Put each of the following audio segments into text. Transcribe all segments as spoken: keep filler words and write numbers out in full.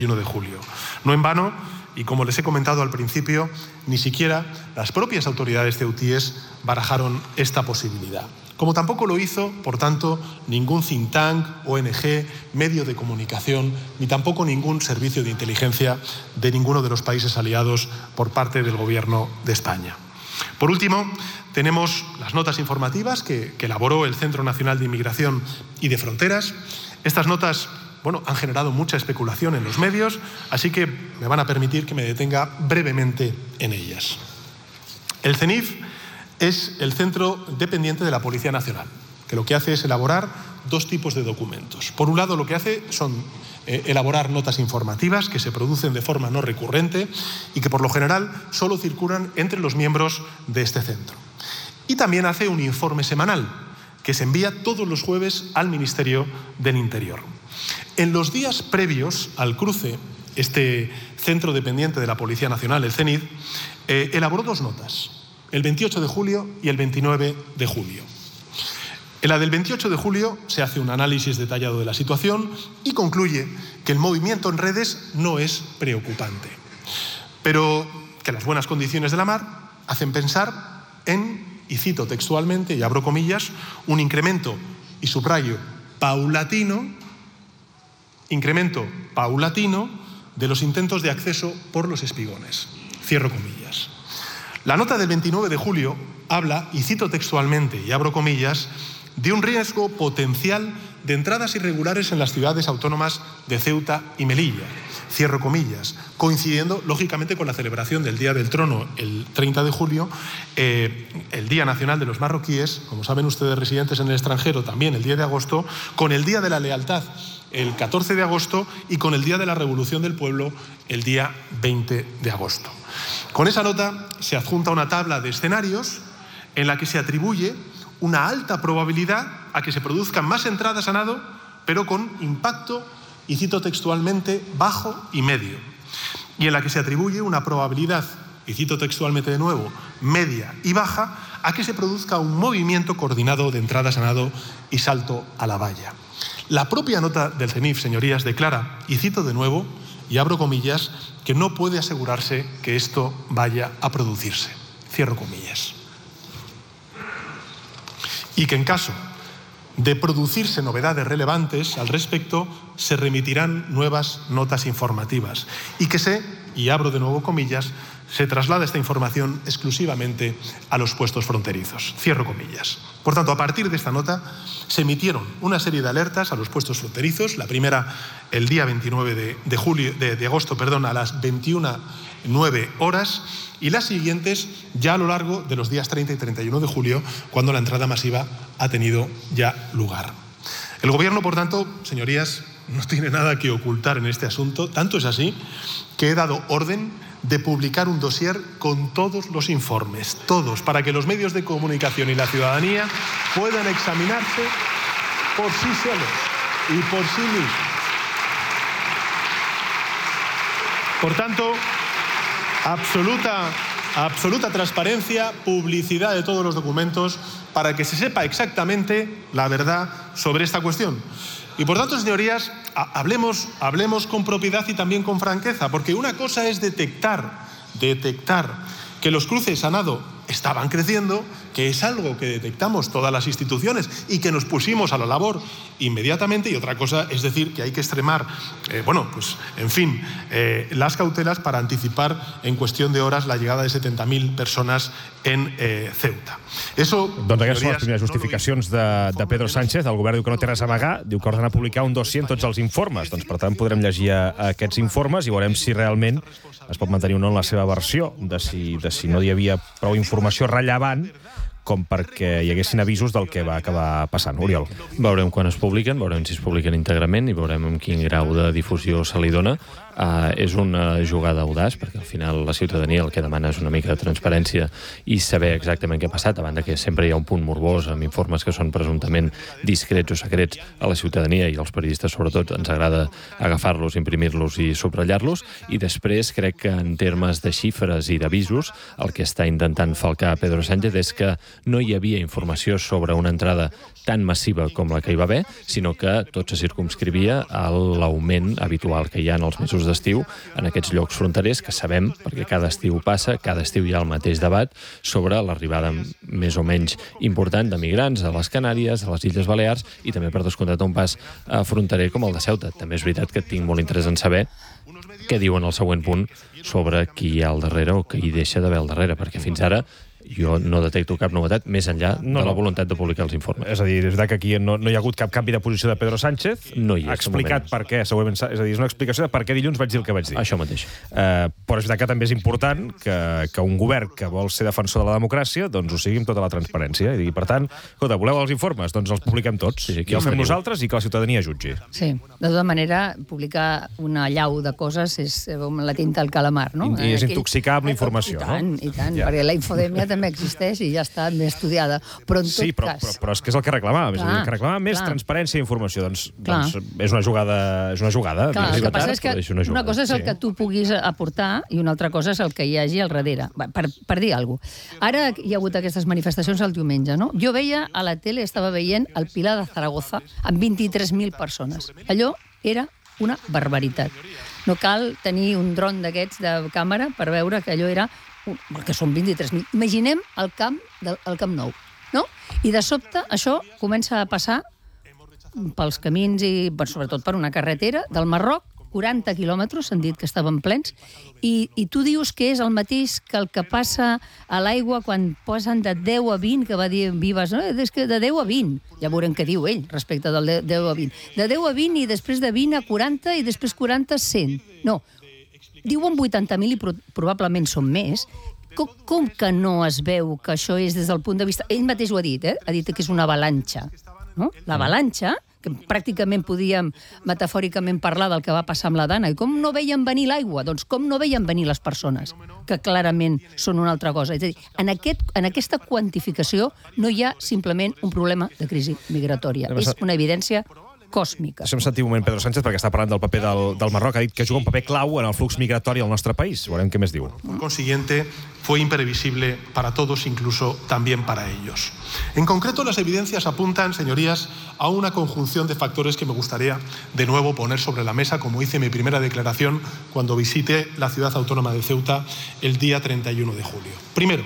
uno de julio. No en vano, y como les he comentado al principio, ni siquiera las propias autoridades ceutíes barajaron esta posibilidad. Como tampoco lo hizo, por tanto, ningún think tank, O N G, medio de comunicación, ni tampoco ningún servicio de inteligencia de ninguno de los países aliados por parte del Gobierno de España. Por último, tenemos las notas informativas que, que elaboró el Centro Nacional de Inmigración y de Fronteras. Estas notas, bueno, han generado mucha especulación en los medios, así que me van a permitir que me detenga brevemente en ellas. El CENIF es el centro dependiente de la Policía Nacional, que lo que hace es elaborar dos tipos de documentos. Por un lado, lo que hace son eh, elaborar notas informativas que se producen de forma no recurrente y que por lo general solo circulan entre los miembros de este centro. Y también hace un informe semanal que se envía todos los jueves al Ministerio del Interior. En los días previos al cruce, este centro dependiente de la Policía Nacional, el CENIF, eh, elaboró dos notas, el veintiocho de julio y el veintinueve de julio. En la del veintiocho de julio se hace un análisis detallado de la situación y concluye que el movimiento en redes no es preocupante, pero que las buenas condiciones de la mar hacen pensar en, y cito textualmente, y abro comillas, un incremento, y subrayo, paulatino, incremento paulatino de los intentos de acceso por los espigones. Cierro comillas. La nota del veintinueve de julio habla, y cito textualmente, y abro comillas, de un riesgo potencial de entradas irregulares en las ciudades autónomas de Ceuta y Melilla. Cierro comillas, coincidiendo lógicamente con la celebración del Día del Trono el treinta de julio, eh, el Día Nacional de los Marroquíes, como saben ustedes residentes en el extranjero, también el diez de agosto, con el Día de la Lealtad el catorce de agosto y con el Día de la Revolución del Pueblo el día veinte de agosto. Con esa nota se adjunta una tabla de escenarios en la que se atribuye una alta probabilidad a que se produzcan más entradas a nado, pero con impacto, y cito textualmente, bajo y medio, y en la que se atribuye una probabilidad, y cito textualmente de nuevo, media y baja, a que se produzca un movimiento coordinado de entradas a nado y salto a la valla. La propia nota del CENIF, señorías, declara, y cito de nuevo, y abro comillas, que no puede asegurarse que esto vaya a producirse. Cierro comillas. Y que en caso de producirse novedades relevantes al respecto, se remitirán nuevas notas informativas y que se, y abro de nuevo comillas, se traslada esta información exclusivamente a los puestos fronterizos. Cierro comillas. Por tanto, a partir de esta nota se emitieron una serie de alertas a los puestos fronterizos, la primera el día veintinueve de, julio, de, de agosto perdón, a las veintiuna nueve horas, y las siguientes ya a lo largo de los días treinta y treinta y uno de julio, cuando la entrada masiva ha tenido ya lugar. El Gobierno, por tanto, señorías, no tiene nada que ocultar en este asunto, tanto es así que he dado orden de publicar un dossier con todos los informes, todos, para que los medios de comunicación y la ciudadanía puedan examinarse por sí solos y por sí mismos. Por tanto, absoluta, absoluta transparencia, publicidad de todos los documentos para que se sepa exactamente la verdad sobre esta cuestión. Y por tanto, señorías, hablemos, hablemos con propiedad y también con franqueza, porque una cosa es detectar, detectar que los cruces a nado estaban creciendo, que es algo que detectamos todas las instituciones y que nos pusimos a la labor inmediatamente, y otra cosa es decir que hay que extremar, eh, bueno, pues en fin, eh, las cautelas para anticipar en cuestión de horas la llegada de setenta mil persones en eh, Ceuta. Eso, doncs aquestes són les primeres justificacions de, de Pedro Sánchez. El govern diu que no té res a amagar, diu que ordena publicar un dossier en tots els informes. Doncs per tant podrem llegir aquests informes i veurem si realment es pot mantenir o no en la seva versió, de si, de si no hi havia prou informació rellevant com perquè hi haguessin avisos del que va acabar passant. Oriol. Veurem quan es publiquen, veurem si es publiquen íntegrament i veurem amb quin grau de difusió se li dona. Uh, és una jugada audaç, perquè al final la ciutadania el que demana és una mica de transparència i saber exactament què ha passat, a banda que sempre hi ha un punt morbós amb informes que són presumptament discrets o secrets a la ciutadania, i als periodistes sobretot ens agrada agafar-los, imprimir-los i subratllar-los, i després crec que en termes de xifres i d'avisos el que està intentant falcar Pedro Sánchez és que no hi havia informació sobre una entrada tan massiva com la que hi va haver, sinó que tot se circumscrivia a l'augment habitual que hi ha en els mesos de d'estiu en aquests llocs fronterers que sabem, perquè cada estiu passa, cada estiu hi ha el mateix debat sobre l'arribada més o menys important de migrants a les Canàries, a les Illes Balears i també, per descomptat, un pas fronterer com el de Ceuta. També és veritat que tinc molt interès en saber què diuen al següent punt sobre qui hi ha al darrere o qui hi deixa d'haver al darrere, perquè fins ara jo no detecto cap novetat més enllà no, de la voluntat de publicar els informes. És a dir, és veritat que aquí no, no hi ha hagut cap canvi de posició de Pedro Sánchez. No hi ha explicat per què, segurament. És a dir, és una explicació de per què dilluns vaig dir el que vaig dir. Això mateix. Uh, però és veritat que també és important que, que un govern que vol ser defensor de la democràcia doncs ho sigui amb tota la transparència. I, per tant, escolta, voleu els informes? Doncs els publiquem tots. Sí, sí, I els fem nosaltres i que la ciutadania jutgi. Sí. De tota manera, publicar una llau de coses és com la tinta al calamar, no? I és intoxicar amb la informació, no? I tant, no? i tant, ja. Perquè la infodèmia també existeix i ja està més estudiada. Però en tot sí, però, cas... però, però és que és el que reclamàvem. És a dir, el que reclamàvem més transparència i informació. Doncs, doncs és una jugada... És una jugada. Clar, el que passa és que és una, una cosa és el sí. que tu puguis aportar i una altra cosa és el que hi hagi al darrere. Per, per dir alguna cosa. Ara hi ha hagut aquestes manifestacions el diumenge, no? Jo veia a la tele, estava veient el Pilar de Zaragoza amb vint-i-tres mil persones. Allò era una barbaritat. No cal tenir un dron d'aquests de càmera per veure que allò era... que són vint-i-tres mil. Imaginem el camp del el Camp Nou, no? I de sobte això comença a passar pels camins i sobretot per una carretera del Marroc, quaranta quilòmetres, s'han dit que estaven plens, i, i tu dius que és el mateix que el que passa a l'aigua quan posen de deu a vint, que va dir Vives, no? És que de deu a vint, ja veurem què diu ell respecte del deu a vint. De deu a vint i després de vint a quaranta i després quaranta a cent. No, diuen vuitanta mil i pro probablement són més. Com, com que no es veu que això és des del punt de vista... Ell mateix ho ha dit, eh? Ha dit que és una avalanxa. No? L'avalanxa, que pràcticament podíem metafòricament parlar del que va passar amb la Dana. I com no veien venir l'aigua? Doncs com no veien venir les persones, que clarament són una altra cosa. És a dir, en, aquest, en aquesta quantificació no hi ha simplement un problema de crisi migratòria. És una evidència còsmica. Deixem sentir un moment Pedro Sánchez perquè està parlant del paper del, del Marroc. Ha dit que juga un paper clau en el flux migratori al nostre país. Veurem què més diu. Por consiguiente, fue imprevisible para todos, incluso también para ellos. En concreto, las evidencias apuntan, señorías, a una conjunción de factores que me gustaría de nuevo poner sobre la mesa, como hice en mi primera declaración cuando visité la ciudad autónoma de Ceuta el día treinta y uno de julio. Primero,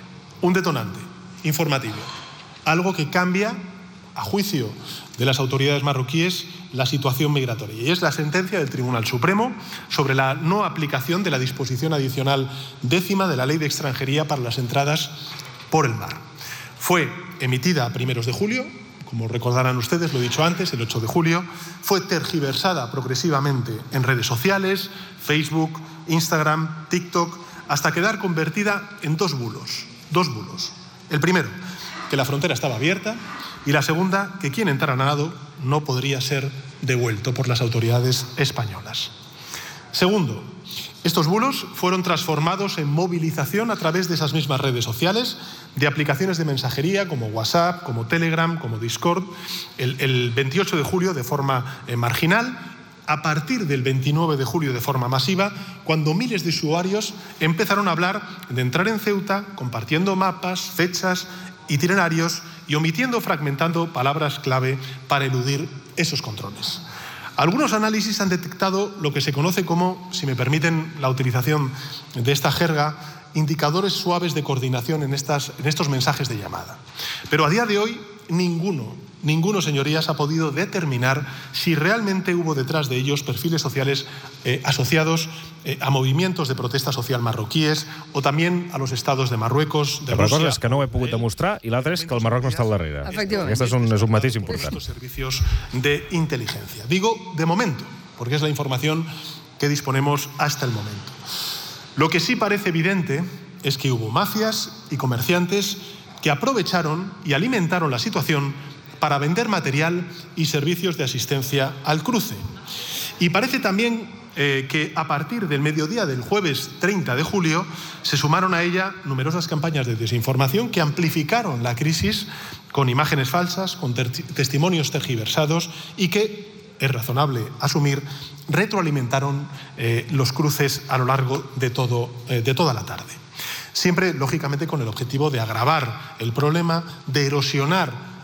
un detonante informativo, algo que cambia, a juicio de las autoridades marroquíes, la situación migratoria. Y es la sentencia del Tribunal Supremo sobre la no aplicación de la disposición adicional décima de la Ley de Extranjería para las entradas por el mar. Fue emitida a primeros de julio, como recordarán ustedes, lo he dicho antes, el ocho de julio, fue tergiversada progresivamente en redes sociales, Facebook, Instagram, TikTok, hasta quedar convertida en dos bulos. Dos bulos. El primero, que la frontera estaba abierta, y la segunda, que quien entrara a nado no podría ser devuelto por las autoridades españolas. Segundo, estos bulos fueron transformados en movilización a través de esas mismas redes sociales, de aplicaciones de mensajería como WhatsApp, como Telegram, como Discord, el, el veintiocho de julio de forma eh, marginal, a partir del veintinueve de julio de forma masiva, cuando miles de usuarios empezaron a hablar de entrar en Ceuta compartiendo mapas, fechas, itinerarios y omitiendo o fragmentando palabras clave para eludir esos controles. Algunos análisis han detectado lo que se conoce como, si me permiten la utilización de esta jerga, indicadores suaves de coordinación en, estas, en estos mensajes de llamada. Pero a día de hoy, ninguno, ninguno, señorías, ha podido determinar si realmente hubo detrás de ellos perfiles sociales eh, asociados eh, a movimientos de protesta social marroquíes o también a los estados de Marruecos, de Rússia... La cosa és que no ho he pogut demostrar i l'altre és que el Marroc no està al darrere. Aquest és un, és un matís important. Estos servicios de inteligencia. Digo de momento, porque es la información que disponemos hasta el momento. Lo que sí parece evidente es que hubo mafias y comerciantes que aprovecharon y alimentaron la situación para vender material y servicios de asistencia al cruce. Y parece también eh, que a partir del mediodía del jueves treinta de julio se sumaron a ella numerosas campañas de desinformación que amplificaron la crisis con imágenes falsas, con testimonios tergiversados y que, es razonable asumir, retroalimentaron eh, los cruces a lo largo de, todo, eh, de toda la tarde. Siempre, lógicamente, con el objetivo de agravar el problema, de erosionar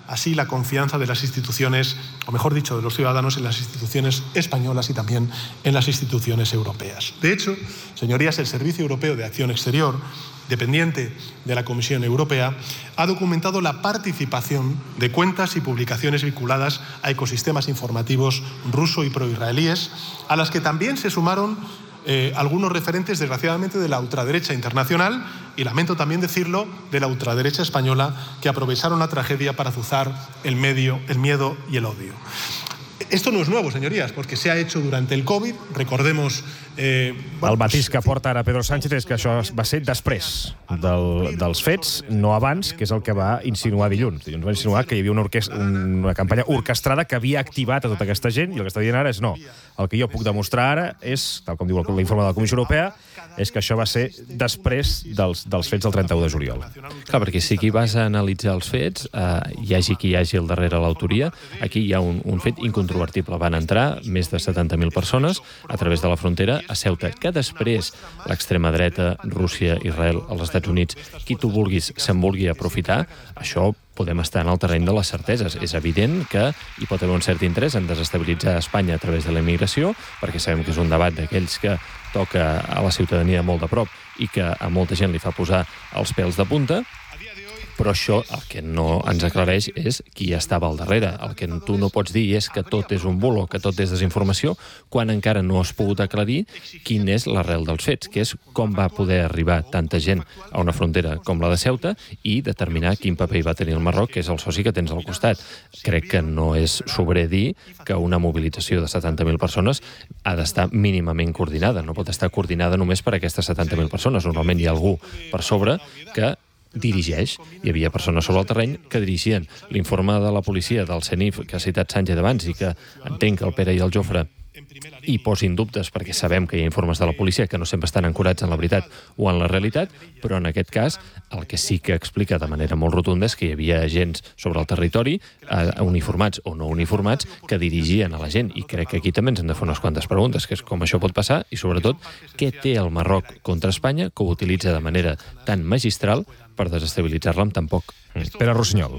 así la confianza de las instituciones, o mejor dicho, de los ciudadanos en las instituciones españolas y también en las instituciones europeas. De hecho, señorías, el Servicio Europeo de Acción Exterior, dependiente de la Comisión Europea, ha documentado la participación de cuentas y publicaciones vinculadas a ecosistemas informativos ruso y proisraelíes, a las que también se sumaron eh, algunos referentes, desgraciadamente, de la ultraderecha internacional y, lamento también decirlo, de la ultraderecha española, que aprovecharon la tragedia para azuzar el, medio, el miedo y el odio. Esto no és nuevo, señorías, porque se ha hecho durante el COVID. Recordemos... Eh, bueno, el matís que porta ara Pedro Sánchez és que això va ser després del, dels fets, no abans, que és el que va insinuar dilluns. Dilluns va insinuar que hi havia una, orquestra, una campanya orquestrada que havia activat a tota aquesta gent, i el que està dient ara és no. El que jo puc demostrar ara és, tal com diu l'informe de la Comissió Europea, és que això va ser després dels, dels fets del trenta-u de juliol. Clar, perquè si aquí vas a analitzar els fets, eh, hi hagi qui hi hagi al darrere l'autoria, aquí hi ha un, un fet incontrovertible. Van entrar més de setanta mil persones a través de la frontera a Ceuta, que després l'extrema dreta, Rússia, Israel, els Estats Units, qui tu vulguis se'n vulgui aprofitar, això podem estar en el terreny de les certeses. És evident que hi pot haver un cert interès en desestabilitzar Espanya a través de la immigració, perquè sabem que és un debat d'aquells que toca a la ciutadania molt de prop i que a molta gent li fa posar els pèls de punta, però això el que no ens aclareix és qui estava al darrere. El que tu no pots dir és que tot és un bulo, que tot és desinformació, quan encara no has pogut aclarir quin és l'arrel dels fets, que és com va poder arribar tanta gent a una frontera com la de Ceuta i determinar quin paper hi va tenir el Marroc, que és el soci que tens al costat. Crec que no és sobrer dir que una mobilització de setanta mil persones ha d'estar mínimament coordinada. No pot estar coordinada només per aquestes setanta mil persones. Normalment hi ha algú per sobre que dirigeix. Hi havia persones sobre el terreny que dirigien. L'informe de la policia del CENIF, que ha citat Sánchez abans i que entenc que el Pere i el Jofre hi posin dubtes, perquè sabem que hi ha informes de la policia que no sempre estan ancorats en la veritat o en la realitat, però en aquest cas el que sí que explica de manera molt rotunda és que hi havia agents sobre el territori, eh, uniformats o no uniformats, que dirigien a la gent, i crec que aquí també ens hem de fer unes quantes preguntes, que és com això pot passar i, sobretot, què té el Marroc contra Espanya que ho utilitza de manera tan magistral per desestabilitzar-la amb tan poc. Pere Rossinyol.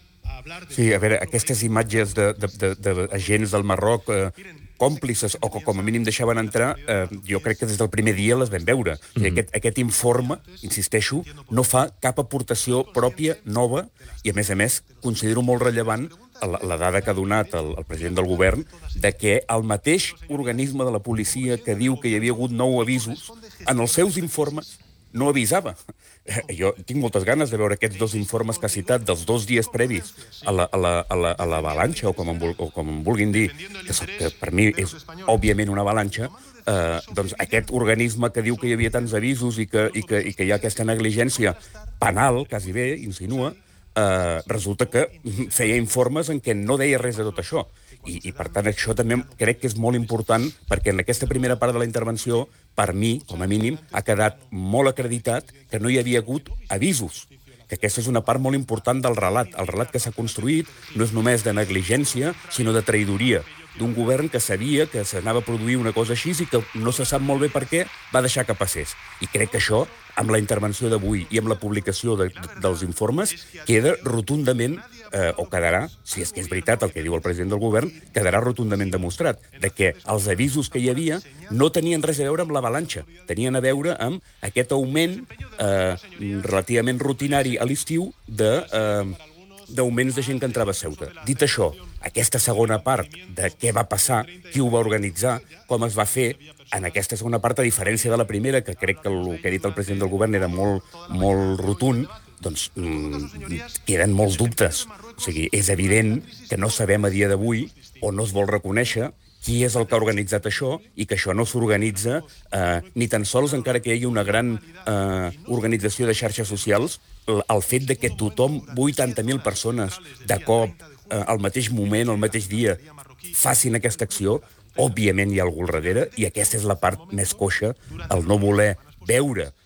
Sí, a veure, aquestes imatges d'agents del Marroc eh, còmplices o que com a mínim deixaven entrar, eh, jo crec que des del primer dia les vam veure. Mm -hmm. aquest, aquest informe, insisteixo, no fa cap aportació pròpia, nova, i a més a més considero molt rellevant la, la dada que ha donat el, el president del govern de que el mateix organisme de la policia que diu que hi havia hagut nou avisos, en els seus informes no avisava. Jo tinc moltes ganes de veure aquests dos informes que ha citat dels dos dies previs a la, a la, a la, a la avalanxa, o com, en, o com en vulguin dir, que, que per mi és òbviament una avalanxa. Eh, doncs aquest organisme que diu que hi havia tants avisos i que, i que, i que hi ha aquesta negligència penal, quasi bé, insinua, eh, resulta que feia informes en què no deia res de tot això. I, i per tant això també crec que és molt important, perquè en aquesta primera part de la intervenció, per mi, com a mínim, ha quedat molt acreditat que no hi havia hagut avisos, que aquesta és una part molt important del relat. El relat que s'ha construït no és només de negligència, sinó de traïdoria, d'un govern que sabia que s'anava a produir una cosa així i que no se sap molt bé per què va deixar que passés. I crec que això, amb la intervenció d'avui i amb la publicació de, de, dels informes, queda rotundament, eh, o quedarà, si és que és veritat el que diu el president del govern, quedarà rotundament demostrat, de que els avisos que hi havia no tenien res a veure amb l'avalanxa, tenien a veure amb aquest augment eh, relativament rutinari a l'estiu de... Eh, d'augments de gent que entrava a Ceuta. Dit això, aquesta segona part de què va passar, qui ho va organitzar, com es va fer, en aquesta segona part, a diferència de la primera, que crec que el que ha dit el president del govern era molt, molt rotund, doncs mmm, queden molts dubtes. O sigui, és evident que no sabem a dia d'avui, o no es vol reconèixer, qui és el que ha organitzat això, i que això no s'organitza eh, ni tan sols encara que hi hagi una gran eh, organització de xarxes socials. El fet de que tothom, vuitanta mil persones, de cop, eh, al mateix moment, al mateix dia, facin aquesta acció, òbviament hi ha algú al darrere, i aquesta és la part més coixa, el no voler veure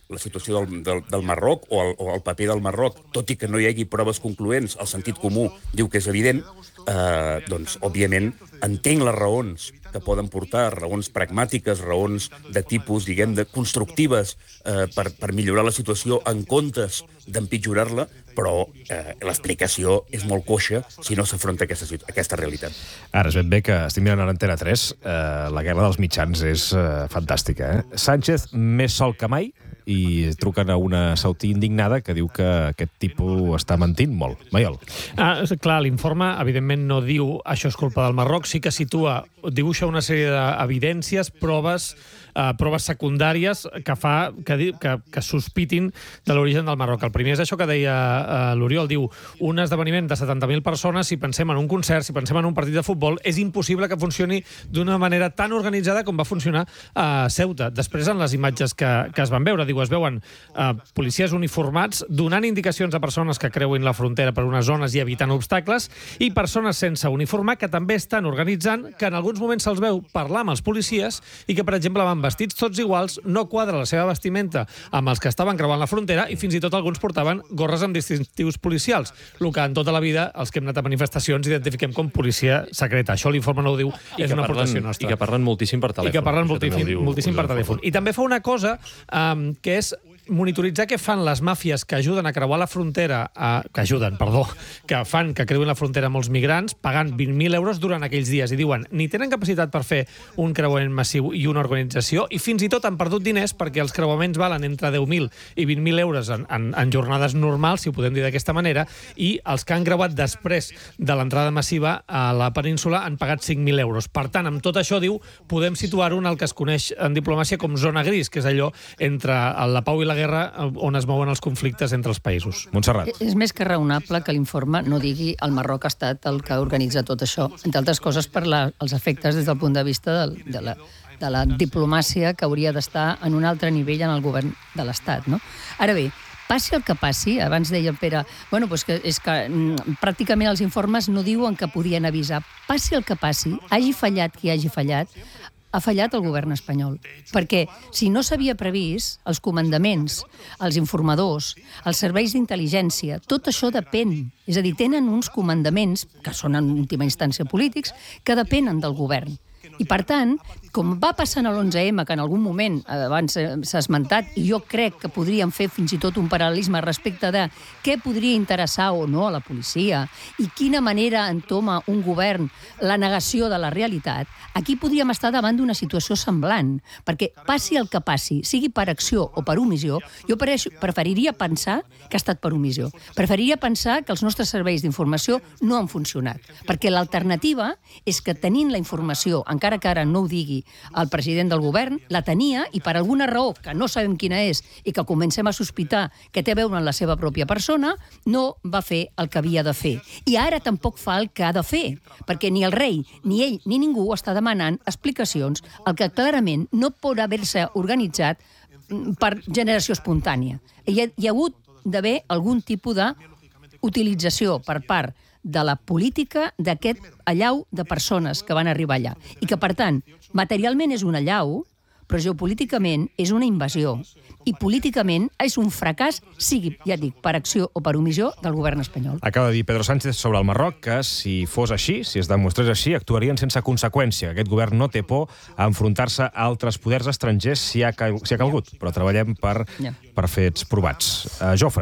la situació del, del, del Marroc o el, o el paper del Marroc, tot i que no hi hagi proves concloents, el sentit comú diu que és evident, eh, doncs, òbviament, entenc les raons que poden portar, raons pragmàtiques, raons de tipus, diguem, de constructives eh, per, per millorar la situació en comptes d'empitjorar-la, però eh, l'explicació és molt coixa si no s'afronta aquesta, aquesta realitat. Ara, és ben bé que estic mirant a l'Antena tres, eh, la guerra dels mitjans és eh, fantàstica. Eh? Sánchez més sol que mai, i truquen a una sautí indignada que diu que aquest tipus està mentint molt. Maiol. Ah, clar, l'informe, evidentment, no diu això és culpa del Marroc, sí que situa, dibuixa una sèrie d'evidències, proves, eh, proves secundàries que fa que, que, que sospitin de l'origen del Marroc. El primer és això que deia eh, l'Oriol, diu, un esdeveniment de setanta mil persones, si pensem en un concert, si pensem en un partit de futbol, és impossible que funcioni d'una manera tan organitzada com va funcionar a Ceuta. Després, en les imatges que, que es van veure, diu, es veuen eh, policies uniformats donant indicacions a persones que creuin la frontera per unes zones i evitant obstacles, i persones sense uniformar que també estan organitzant, que en alguns moments se'ls veu parlar amb els policies i que, per exemple, van vestits tots iguals, no quadra la seva vestimenta amb els que estaven creuant la frontera i fins i tot alguns portaven gorres amb distintius policials, el que en tota la vida els que hem anat a manifestacions identifiquem com policia secreta. Això l'informe no ho diu, I és una aportació nostra. I que parlen moltíssim per telèfon. I que parlen moltíssim, moltíssim per telèfon. I també fa una cosa um, que és monitoritzar què fan les màfies que ajuden a creuar la frontera, a, que ajuden, perdó, que fan que creuen la frontera molts migrants, pagant vint mil euros durant aquells dies. I diuen, ni tenen capacitat per fer un creuament massiu i una organització, i fins i tot han perdut diners perquè els creuaments valen entre deu mil i vint mil euros en, en, en jornades normals, si ho podem dir d'aquesta manera, i els que han creuat després de l'entrada massiva a la península han pagat cinc mil euros. Per tant, amb tot això, diu, podem situar-ho en el que es coneix en diplomàcia com zona gris, que és allò entre la pau i la guerra on es mouen els conflictes entre els països. Montserrat. És més que raonable que l'informe no digui el Marroc ha estat el que organitza tot això, entre altres coses per la, els efectes des del punt de vista de, de, la, de la diplomàcia que hauria d'estar en un altre nivell en el govern de l'Estat, no? Ara bé, passi el que passi, abans deia el Pere, bueno, doncs que, és que mm, pràcticament els informes no diuen que podien avisar. Passi el que passi, hagi fallat qui hagi fallat, ha fallat el govern espanyol. Perquè si no s'havia previst, els comandaments, els informadors, els serveis d'intel·ligència, tot això depèn. És a dir, tenen uns comandaments, que són en última instància polítics, que depenen del govern. I, per tant, com va passar a l'onze eme, que en algun moment, abans s'ha esmentat, i jo crec que podríem fer fins i tot un paral·lelisme respecte de què podria interessar o no a la policia i quina manera entoma un govern la negació de la realitat, aquí podríem estar davant d'una situació semblant, perquè passi el que passi, sigui per acció o per omissió, jo preferiria pensar que ha estat per omissió. Preferiria pensar que els nostres serveis d'informació no han funcionat, perquè l'alternativa és que tenint la informació, encara que ara no ho digui el president del govern, la tenia i per alguna raó, que no sabem quina és i que comencem a sospitar que té a veure amb la seva pròpia persona, no va fer el que havia de fer. I ara tampoc fa el que ha de fer, perquè ni el rei, ni ell, ni ningú està demanant explicacions, el que clarament no pot haver-se organitzat per generació espontània. Hi ha, hi ha hagut d'haver algun tipus d'utilització per part de la política d'aquest allau de persones que van arribar allà. I que, per tant, materialment és un allau, però geopolíticament és una invasió. I políticament és un fracàs, sigui, ja dic, per acció o per omissió del govern espanyol. Acaba de dir Pedro Sánchez sobre el Marroc que, si fos així, si es demostrés així, actuarien sense conseqüència. Aquest govern no té por a enfrontar-se a altres poders estrangers si ha, si ha calgut, però treballem per, ja. per fets provats. Uh, Jofre.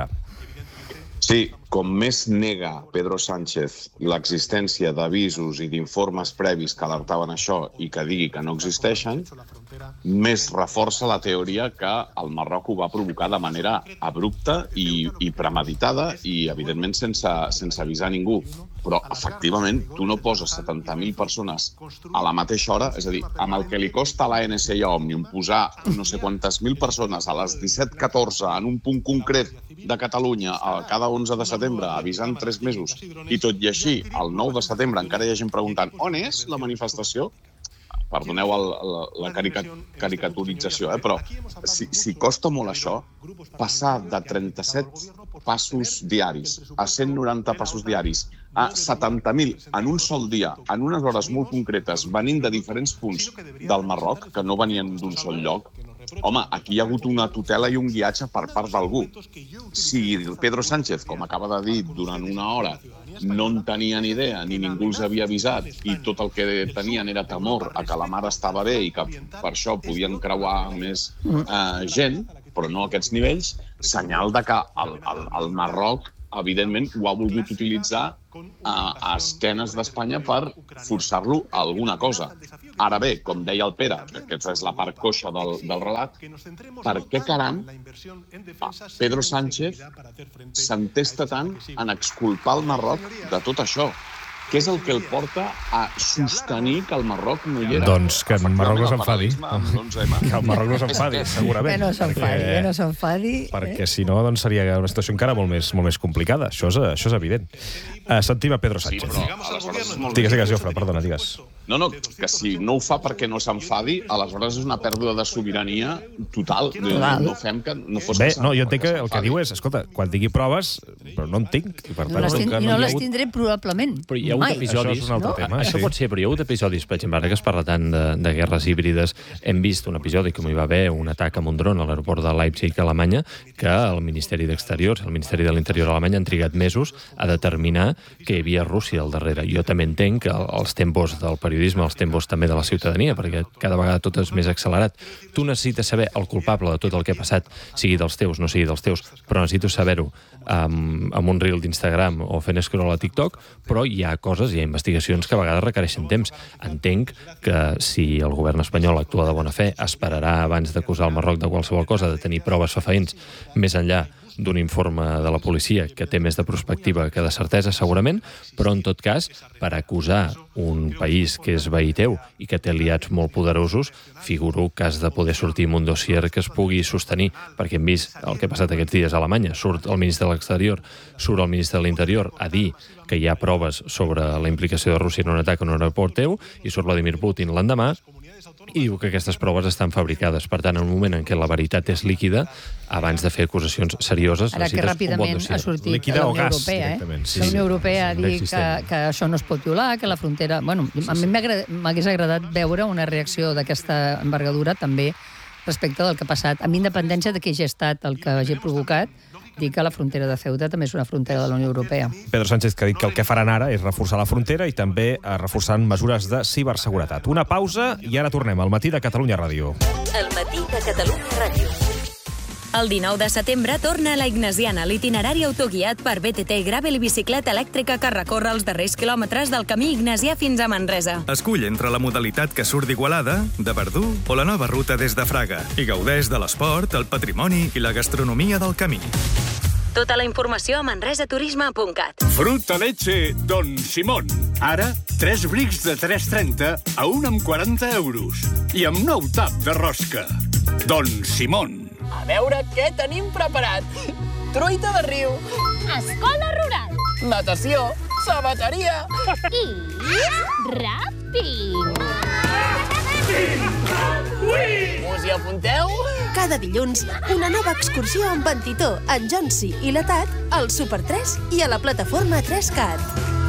Sí, com més nega Pedro Sánchez l'existència d'avisos i d'informes previs que alertaven això i que digui que no existeixen, més reforça la teoria que el Marroc ho va provocar de manera abrupta i, i premeditada i, evidentment, sense, sense avisar ningú. Però, efectivament, tu no poses setanta mil persones a la mateixa hora, és a dir, amb el que li costa a la N S I a Òmnium posar no sé quantes mil persones a les disset catorze en un punt concret de Catalunya a cada onze de setembre, avisant tres mesos, i tot i així, el nou de setembre encara hi ha gent preguntant on és la manifestació? Perdoneu el, la, la carica, caricaturització, eh? Però si, si costa molt això, passar de trenta-set passos diaris a cent noranta passos diaris a setanta mil en un sol dia, en unes hores molt concretes, venint de diferents punts del Marroc, que no venien d'un sol lloc, home, aquí hi ha hagut una tutela i un guiatge per part d'algú. Si Pedro Sánchez, com acaba de dir, durant una hora no en tenia ni idea, ni ningú els havia avisat, i tot el que tenien era temor a que la mare estava bé i que per això podien creuar més eh, gent, però no a aquests nivells, senyal de que el, el, el Marroc, evidentment, ho ha volgut utilitzar a, a esquenes d'Espanya per forçar-lo a alguna cosa. Ara bé, com deia el Pere, que aquesta és la part coixa del, del relat, per què caram Pedro Sánchez s'entesta tant en exculpar el Marroc de tot això? Què és el que el porta a sostenir que el Marroc no hi era? Doncs que el Marroc no s'enfadi. Que el Marroc no s'enfadi, segurament. Que no s'enfadi, que no s'enfadi. Perquè si no, doncs seria una situació encara molt més, molt més complicada. Això és, això és evident. Uh, sentim a Pedro Sánchez. Sí, però aleshores és molt digues, digues, Jofre, perdona, digues. No, no, que si no ho fa perquè no s'enfadi, aleshores és una pèrdua de sobirania total. Total. No fem que no fos... Bé, no, jo entenc que el que diu és, escolta, quan tingui proves, però no en tinc. I, per tant, No les tin- com que I no hi ha les hagut- tindré probablement. Però hi ha hagut Mai. episodis... Això és un altre no? tema, Això sí. pot ser, però hi ha hagut episodis, per exemple, ara que es parla tant de, de guerres híbrides, hem vist un episodi com hi va haver un atac amb un dron a l'aeroport de Leipzig, a Alemanya, que el Ministeri d'Exteriors, el Ministeri de l'Interior a Alemanya han trigat mesos a determinar que hi havia Rússia al darrere. Jo també entenc que els tempos del periodisme, els tempos també de la ciutadania, perquè cada vegada tot és més accelerat. Tu necessites saber el culpable de tot el que ha passat, sigui dels teus, no sigui dels teus, però necessito saber-ho amb, amb un reel d'Instagram o fent scroll a TikTok, però hi ha coses, hi ha investigacions que a vegades requereixen temps. Entenc que si el govern espanyol actua de bona fe, esperarà abans d'acusar el Marroc de qualsevol cosa, de tenir proves fefaents més enllà d'un informe de la policia que té més de prospectiva que de certesa, segurament, però en tot cas, per acusar un país que és veí teu i que té aliats molt poderosos, figuro que has de poder sortir amb un dossier que es pugui sostenir, perquè hem vist el que ha passat aquests dies a Alemanya. Surt el ministre de l'Exterior, surt el ministre de l'Interior a dir que hi ha proves sobre la implicació de Rússia en un atac en un aeroport teu, i surt Vladimir Putin l'endemà i diu que aquestes proves estan fabricades. Per tant, en un moment en què la veritat és líquida, abans de fer acusacions serioses, Ara que necessites un bon ràpidament dossier. ha sortit Líquida la o Unió gas, Europea, eh? directament, sí, la Unió sí. Europea ha dit que, Inexistent. que això no es pot violar, que la frontera... Bueno, a mi m'agrada- m'hagués agradat veure una reacció d'aquesta envergadura també respecte del que ha passat, amb independència de que hagi estat el que hagi provocat, dir que la frontera de Ceuta també és una frontera de la Unió Europea. Pedro Sánchez, que ha dit que el que faran ara és reforçar la frontera i també eh, reforçant mesures de ciberseguretat. Una pausa i ara tornem al matí de Catalunya Ràdio. El matí de Catalunya Ràdio. El dinou de setembre torna a la Ignasiana, l'itinerari autoguiat per B T T, gravel i bicicleta elèctrica que recorre els darrers quilòmetres del camí ignasià fins a Manresa. Escull entre la modalitat que surt d'Igualada, de Verdú o la nova ruta des de Fraga i gaudeix de l'esport, el patrimoni i la gastronomia del camí. Tota la informació a manresaturisme punt cat. Fruta leche Don Simón. Ara, tres brics de tres coma trenta a un amb quaranta euros. I amb nou tap de rosca. Don Simón. A veure què tenim preparat. Truita de riu. Escola rural. Natació. Sabateria. I ràpid. Us hi apunteu? Cada dilluns, una nova excursió amb en Titó, en Jonsi i la Tat al Super tres i a la plataforma tres cat.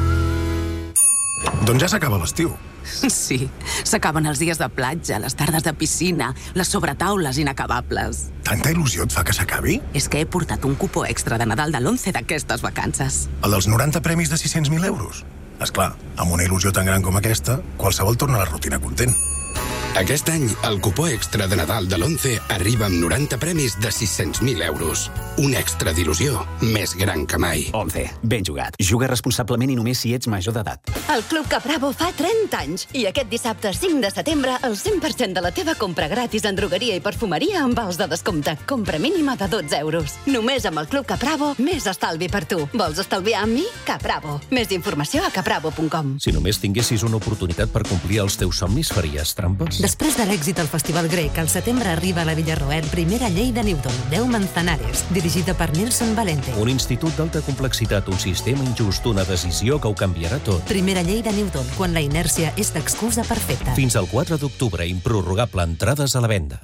Doncs ja s'acaba l'estiu. Sí, s'acaben els dies de platja, les tardes de piscina, les sobretaules inacabables. Tanta il·lusió et fa que s'acabi? És que he portat un cupó extra de Nadal de l'once d'aquestes vacances. El dels noranta premis de sis-cents mil euros? Esclar, amb una il·lusió tan gran com aquesta, qualsevol torna a la rutina content. Aquest any, el cupó extra de Nadal de l'once arriba amb noranta premis de sis-cents mil euros. Un extra d'il·lusió més gran que mai. once. Ben jugat. Juga responsablement i només si ets major d'edat. El Club Capravo fa trenta anys i aquest dissabte cinc de setembre el cent per cent de la teva compra gratis en drogueria i perfumeria amb vals de descompte. Compra mínima de dotze euros. Només amb el Club Capravo, més estalvi per tu. Vols estalviar amb mi? Capravo. Més informació a capravo punt com. Si només tinguessis una oportunitat per complir els teus somnis, faries trampes? Després de l'èxit al Festival Grec, al setembre arriba a la Villarroel primera llei de Newton, deu Manzanares, dirigida per Nilson Valente. Un institut d'alta complexitat, un sistema injust, una decisió que ho canviarà tot. Primera llei de Newton, quan la inèrcia és l'excusa perfecta. Fins al quatre d'octubre, improrrogable, entrades a la venda.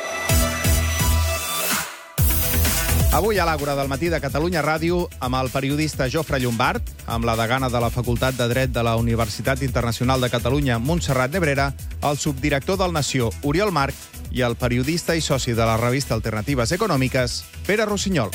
Avui a l'Àgora del matí de Catalunya Ràdio amb el periodista Jofre Llombart, amb la degana de la Facultat de Dret de la Universitat Internacional de Catalunya, Montserrat Nebrera, el subdirector del Nació, Oriol Marc, i el periodista i soci de la revista Alternatives Econòmiques, Pere Rossinyol.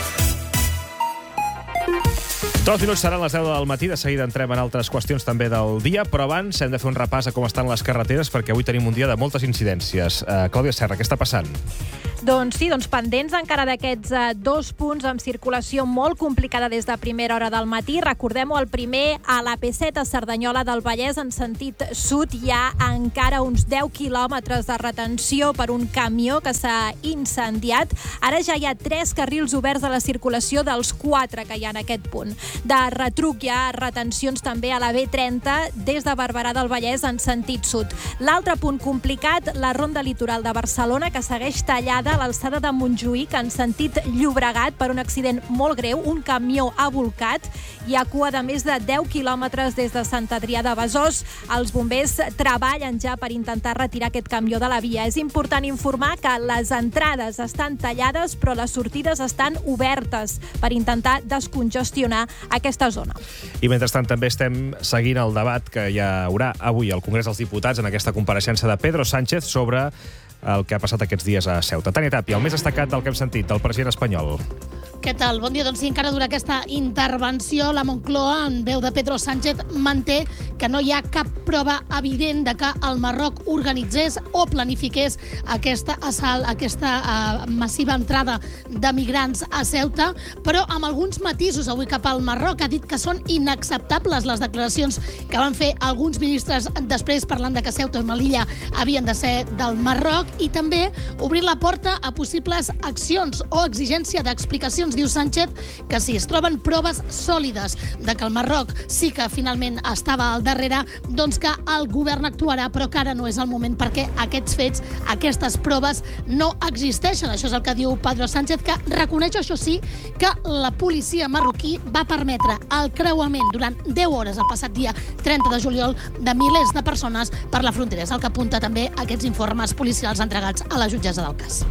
Dos minuts seran les deu del matí, de seguida entrem en altres qüestions també del dia, però abans hem de fer un repàs a com estan les carreteres, perquè avui tenim un dia de moltes incidències. Uh, Clàudia Serra, què està passant? Doncs sí, doncs pendents encara d'aquests uh, dos punts amb circulació molt complicada des de primera hora del matí. Recordem-ho, el primer a l'A P set a Cerdanyola del Vallès en sentit sud hi ha encara uns deu quilòmetres de retenció per un camió que s'ha incendiat. Ara ja hi ha tres carrils oberts de la circulació dels quatre que hi ha en aquest punt. De retruc hi ha retencions també a la B trenta des de Barberà del Vallès en sentit sud. L'altre punt complicat, la ronda litoral de Barcelona, que segueix tallada a l'alçada de Montjuïc en sentit Llobregat per un accident molt greu. Un camió ha volcat. Hi ha cua de més de deu quilòmetres des de Sant Adrià de Besòs. Els bombers treballen ja per intentar retirar aquest camió de la via. És important informar que les entrades estan tallades, però les sortides estan obertes per intentar descongestionar aquesta zona. I mentrestant també estem seguint el debat que hi haurà avui al Congrés dels Diputats en aquesta compareixença de Pedro Sánchez sobre el que ha passat aquests dies a Ceuta. Tània Tàpia, el més destacat del que hem sentit del president espanyol. Què tal? Bon dia. Doncs sí, encara dura aquesta intervenció. La Moncloa, en veu de Pedro Sánchez, manté que no hi ha cap prova evident de que el Marroc organitzés o planifiqués aquesta assalt, aquesta uh, massiva entrada de migrants a Ceuta, però amb alguns matisos avui cap al Marroc. Ha dit que són inacceptables les declaracions que van fer alguns ministres després parlant de que Ceuta i Melilla havien de ser del Marroc, i també obrir la porta a possibles accions o exigència d'explicacions. Diu Sánchez que si es troben proves sòlides de que el Marroc sí que finalment estava al darrere, doncs que el govern actuarà, però que ara no és el moment perquè aquests fets, aquestes proves no existeixen. Això és el que diu Pedro Sánchez, que reconeix, això sí, que la policia marroquí va permetre el creuament durant deu hores el passat dia trenta de juliol de milers de persones per la frontera. És el que apunta també aquests informes policials entregats a la jutgessa del cas.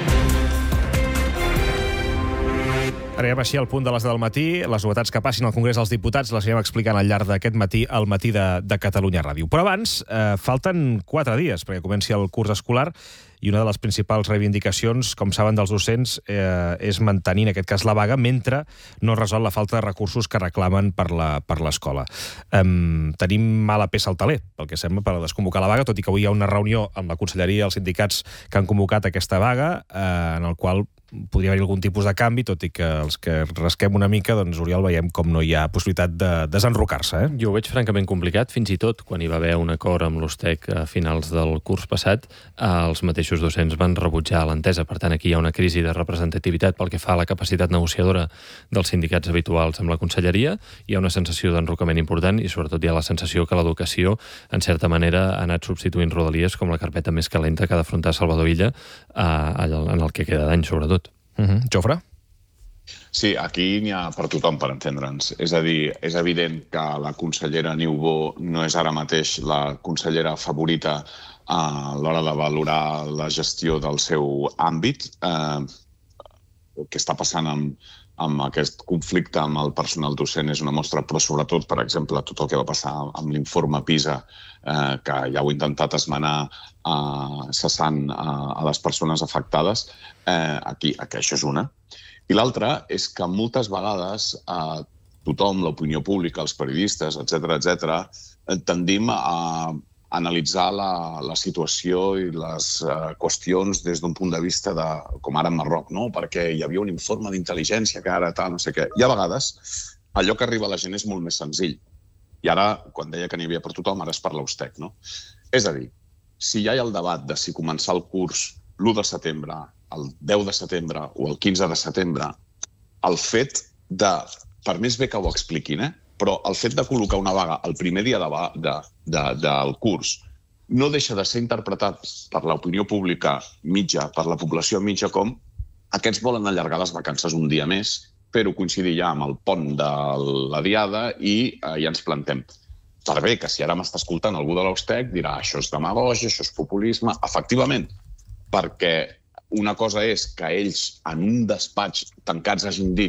Arribem així al punt de les del matí. Les novetats que passin al Congrés dels Diputats les anirem explicant al llarg d'aquest matí al matí de, de Catalunya Ràdio. Però abans, eh, falten quatre dies perquè comenci el curs escolar, i una de les principals reivindicacions, com saben, dels docents eh, és mantenir, en aquest cas, la vaga, mentre no resol la falta de recursos que reclamen per la, per l'escola. Eh, tenim mala peça al taler, pel que sembla, per desconvocar la vaga, tot i que avui hi ha una reunió amb la conselleria i els sindicats que han convocat aquesta vaga, eh, en el qual podria haver-hi algun tipus de canvi, tot i que els que rasquem una mica, doncs, Oriol, veiem com no hi ha possibilitat de desenrocar-se. Eh? Jo ho veig francament complicat, fins i tot quan hi va haver un acord amb l'U S T E C a finals del curs passat, els mateixos docents van rebutjar l'entesa. Per tant, aquí hi ha una crisi de representativitat pel que fa a la capacitat negociadora dels sindicats habituals amb la conselleria, hi ha una sensació d'enrocament important i sobretot hi ha la sensació que l'educació, en certa manera, ha anat substituint Rodalies com la carpeta més calenta que ha d'afrontar Salvador Illa en el que queda d'any, sobretot. Uh-huh. Jofre? Sí, aquí n'hi ha per tothom, per entendre'ns. És a dir, és evident que la consellera Niubó no és ara mateix la consellera favorita a l'hora de valorar la gestió del seu àmbit. Eh, el que està passant amb, amb aquest conflicte amb el personal docent és una mostra, però sobretot, per exemple, tot el que va passar amb l'informe PISA, eh, que ja ho he intentat esmenar eh, cessant eh, a les persones afectades. Eh, aquí, aquí això és una. I l'altra és que moltes vegades eh, tothom, l'opinió pública, els periodistes, etcètera, etcètera, tendim a analitzar la, la situació i les uh, qüestions des d'un punt de vista de, com ara en Marroc, no? Perquè hi havia un informe d'intel·ligència que ara tal, no sé què. I a vegades allò que arriba a la gent és molt més senzill. I ara, quan deia que n'hi havia per tothom, ara és per l'U S T E C, no? És a dir, si ja hi ha el debat de si començar el curs l'u de setembre, el deu de setembre o el quinze de setembre, el fet de, per més bé que ho expliquin, eh? Però el fet de col·locar una vaga el primer dia de, de, de, del curs no deixa de ser interpretat per l'opinió pública mitja, per la població mitja, com aquests volen allargar les vacances un dia més, però coincidir ja amb el pont de la diada i eh, ja ens plantem. Per bé que si ara m'està escoltant algú de l'U S T E C dirà això és demagògia, això és populisme, efectivament, perquè una cosa és que ells en un despatx tancats hagin dit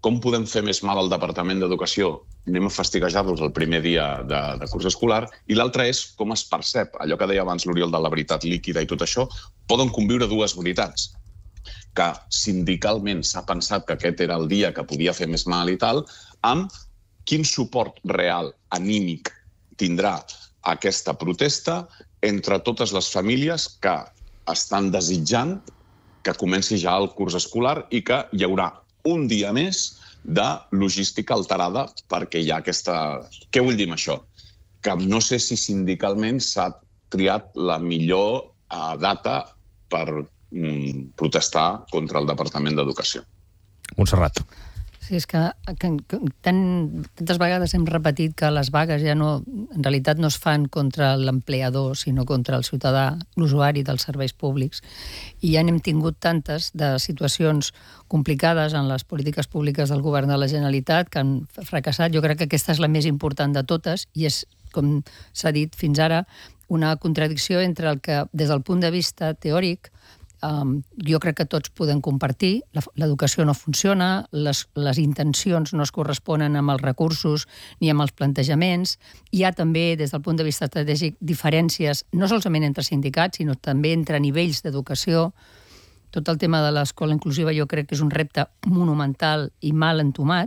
com podem fer més mal al Departament d'Educació? Anem a fastiguejar-los el primer dia de, de curs escolar. I l'altre és com es percep. Allò que deia abans l'Oriol de la veritat líquida i tot això, poden conviure dues veritats. Que sindicalment s'ha pensat que aquest era el dia que podia fer més mal i tal, amb quin suport real, anímic, tindrà aquesta protesta entre totes les famílies que estan desitjant que comenci ja el curs escolar i que hi haurà un dia més de logística alterada perquè hi ha aquesta... Què vull dir amb això? Que no sé si sindicalment s'ha triat la millor eh, data per mm, protestar contra el Departament d'Educació. Montserrat. Sí, és que, que, que tan, tantes vegades hem repetit que les vagues ja no, en realitat no es fan contra l'empleador, sinó contra el ciutadà, l'usuari dels serveis públics. I ja n'hem tingut tantes de situacions complicades en les polítiques públiques del govern de la Generalitat que han fracassat. Jo crec que aquesta és la més important de totes i és, com s'ha dit fins ara, una contradicció entre el que, des del punt de vista teòric, Um, jo crec que tots podem compartir. L'educació no funciona, les, les intencions no es corresponen amb els recursos ni amb els plantejaments. Hi ha també, des del punt de vista estratègic, diferències no solament entre sindicats, sinó també entre nivells d'educació. Tot el tema de l'escola inclusiva jo crec que és un repte monumental i mal entomat,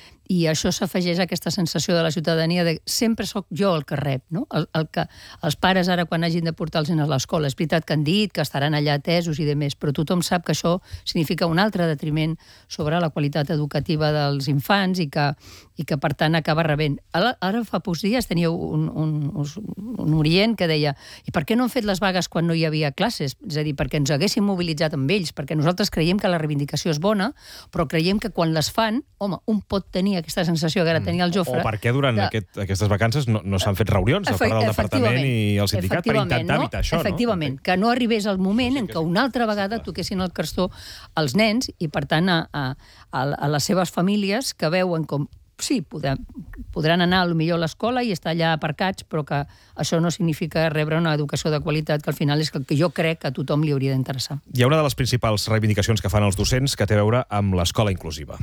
i això s'afegeix a aquesta sensació de la ciutadania de sempre sóc jo el que rep, no? El, el que els pares ara quan hagin de portar els nens a l'escola. És veritat que han dit que estaran allà atesos i demés, però tothom sap que això significa un altre detriment sobre la qualitat educativa dels infants i que, i que per tant acaba rebent. Ara, ara fa pocs dies tenia un, un, un orient que deia i per què no han fet les vagues quan no hi havia classes? És a dir, perquè ens haguéssim mobilitzat amb ells, perquè nosaltres creiem que la reivindicació és bona, però creiem que quan les fan, home, un pot tenir aquesta sensació que ara tenia el Jofre... O per què durant de... aquest, aquestes vacances no, no s'han fet reunions a part del departament i el sindicat per intentar no? evitar això, Efectivament, no? que no arribés el moment en què una altra vegada toquessin el carstó als nens i, per tant, a, a, a les seves famílies que veuen com sí, podran, podran anar potser a l'escola i estar allà aparcats, però que això no significa rebre una educació de qualitat, que al final és el que jo crec que a tothom li hauria d'interessar. Hi ha una de les principals reivindicacions que fan els docents que té a veure amb l'escola inclusiva.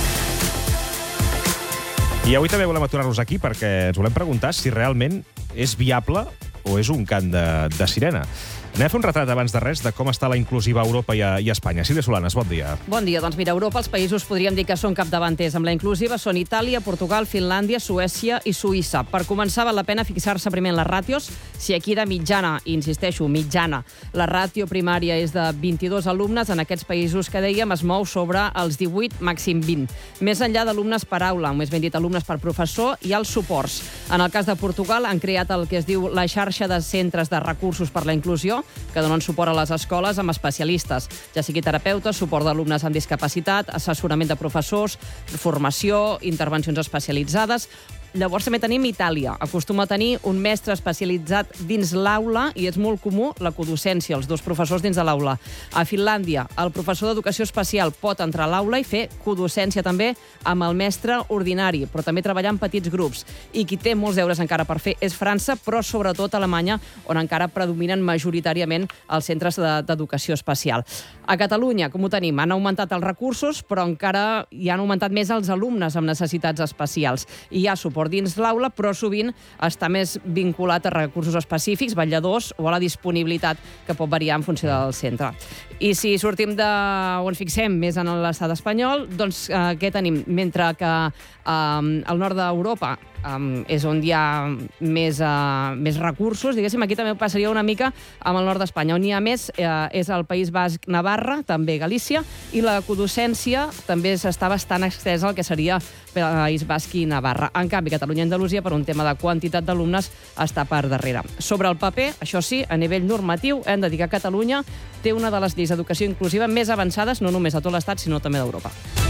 I avui també volem aturar-nos aquí perquè ens volem preguntar si realment és viable o és un cant de, de sirena. Anem a fer un retrat abans de res de com està la inclusiva a Europa i a, i a Espanya. Sílvia Solanes, bon dia. Bon dia. Doncs mira, a Europa els països podríem dir que són capdavanters amb la inclusiva. Són Itàlia, Portugal, Finlàndia, Suècia i Suïssa. Per començar, val la pena fixar-se primer en les ràtios. Si aquí de mitjana, i insisteixo, mitjana, la ràtio primària és de vint-i-dos alumnes, en aquests països que dèiem es mou sobre els divuit, màxim vint. Més enllà d'alumnes per aula, més ben dit alumnes per professor, i els suports. En el cas de Portugal han creat el que es diu la xarxa de centres de recursos per la inclusió, que donen suport a les escoles amb especialistes, ja sigui terapeutes, suport d'alumnes amb discapacitat, assessorament de professors, formació, intervencions especialitzades. Llavors també tenim Itàlia. Acostuma a tenir un mestre especialitzat dins l'aula i és molt comú la codocència, els dos professors dins de l'aula. A Finlàndia, el professor d'educació especial pot entrar a l'aula i fer codocència també amb el mestre ordinari, però també treballar en petits grups. I qui té molts deures encara per fer és França, però sobretot Alemanya, on encara predominen majoritàriament els centres d'educació especial. A Catalunya, com ho tenim? Han augmentat els recursos, però encara hi han augmentat més els alumnes amb necessitats especials. I hi ha suport dins l'aula, però sovint està més vinculat a recursos específics, vetlladors o a la disponibilitat que pot variar en funció del centre. I si sortim de... o ens fixem més en l'estat espanyol, doncs eh, què tenim? Mentre que eh, al nord d'Europa eh, és on hi ha més, eh, més recursos, diguéssim, aquí també passaria una mica amb el nord d'Espanya. On hi ha més eh, és el País Basc, Navarra, també Galícia, i la codocència també s'està bastant extesa al que seria País Basc i Navarra. En canvi, Catalunya i Andalusia, per un tema de quantitat d'alumnes, està per darrere. Sobre el paper, això sí, a nivell normatiu, hem de dir que Catalunya té una de les lleis d'educació inclusiva més avançades, no només a tot l'Estat, sinó també d'Europa.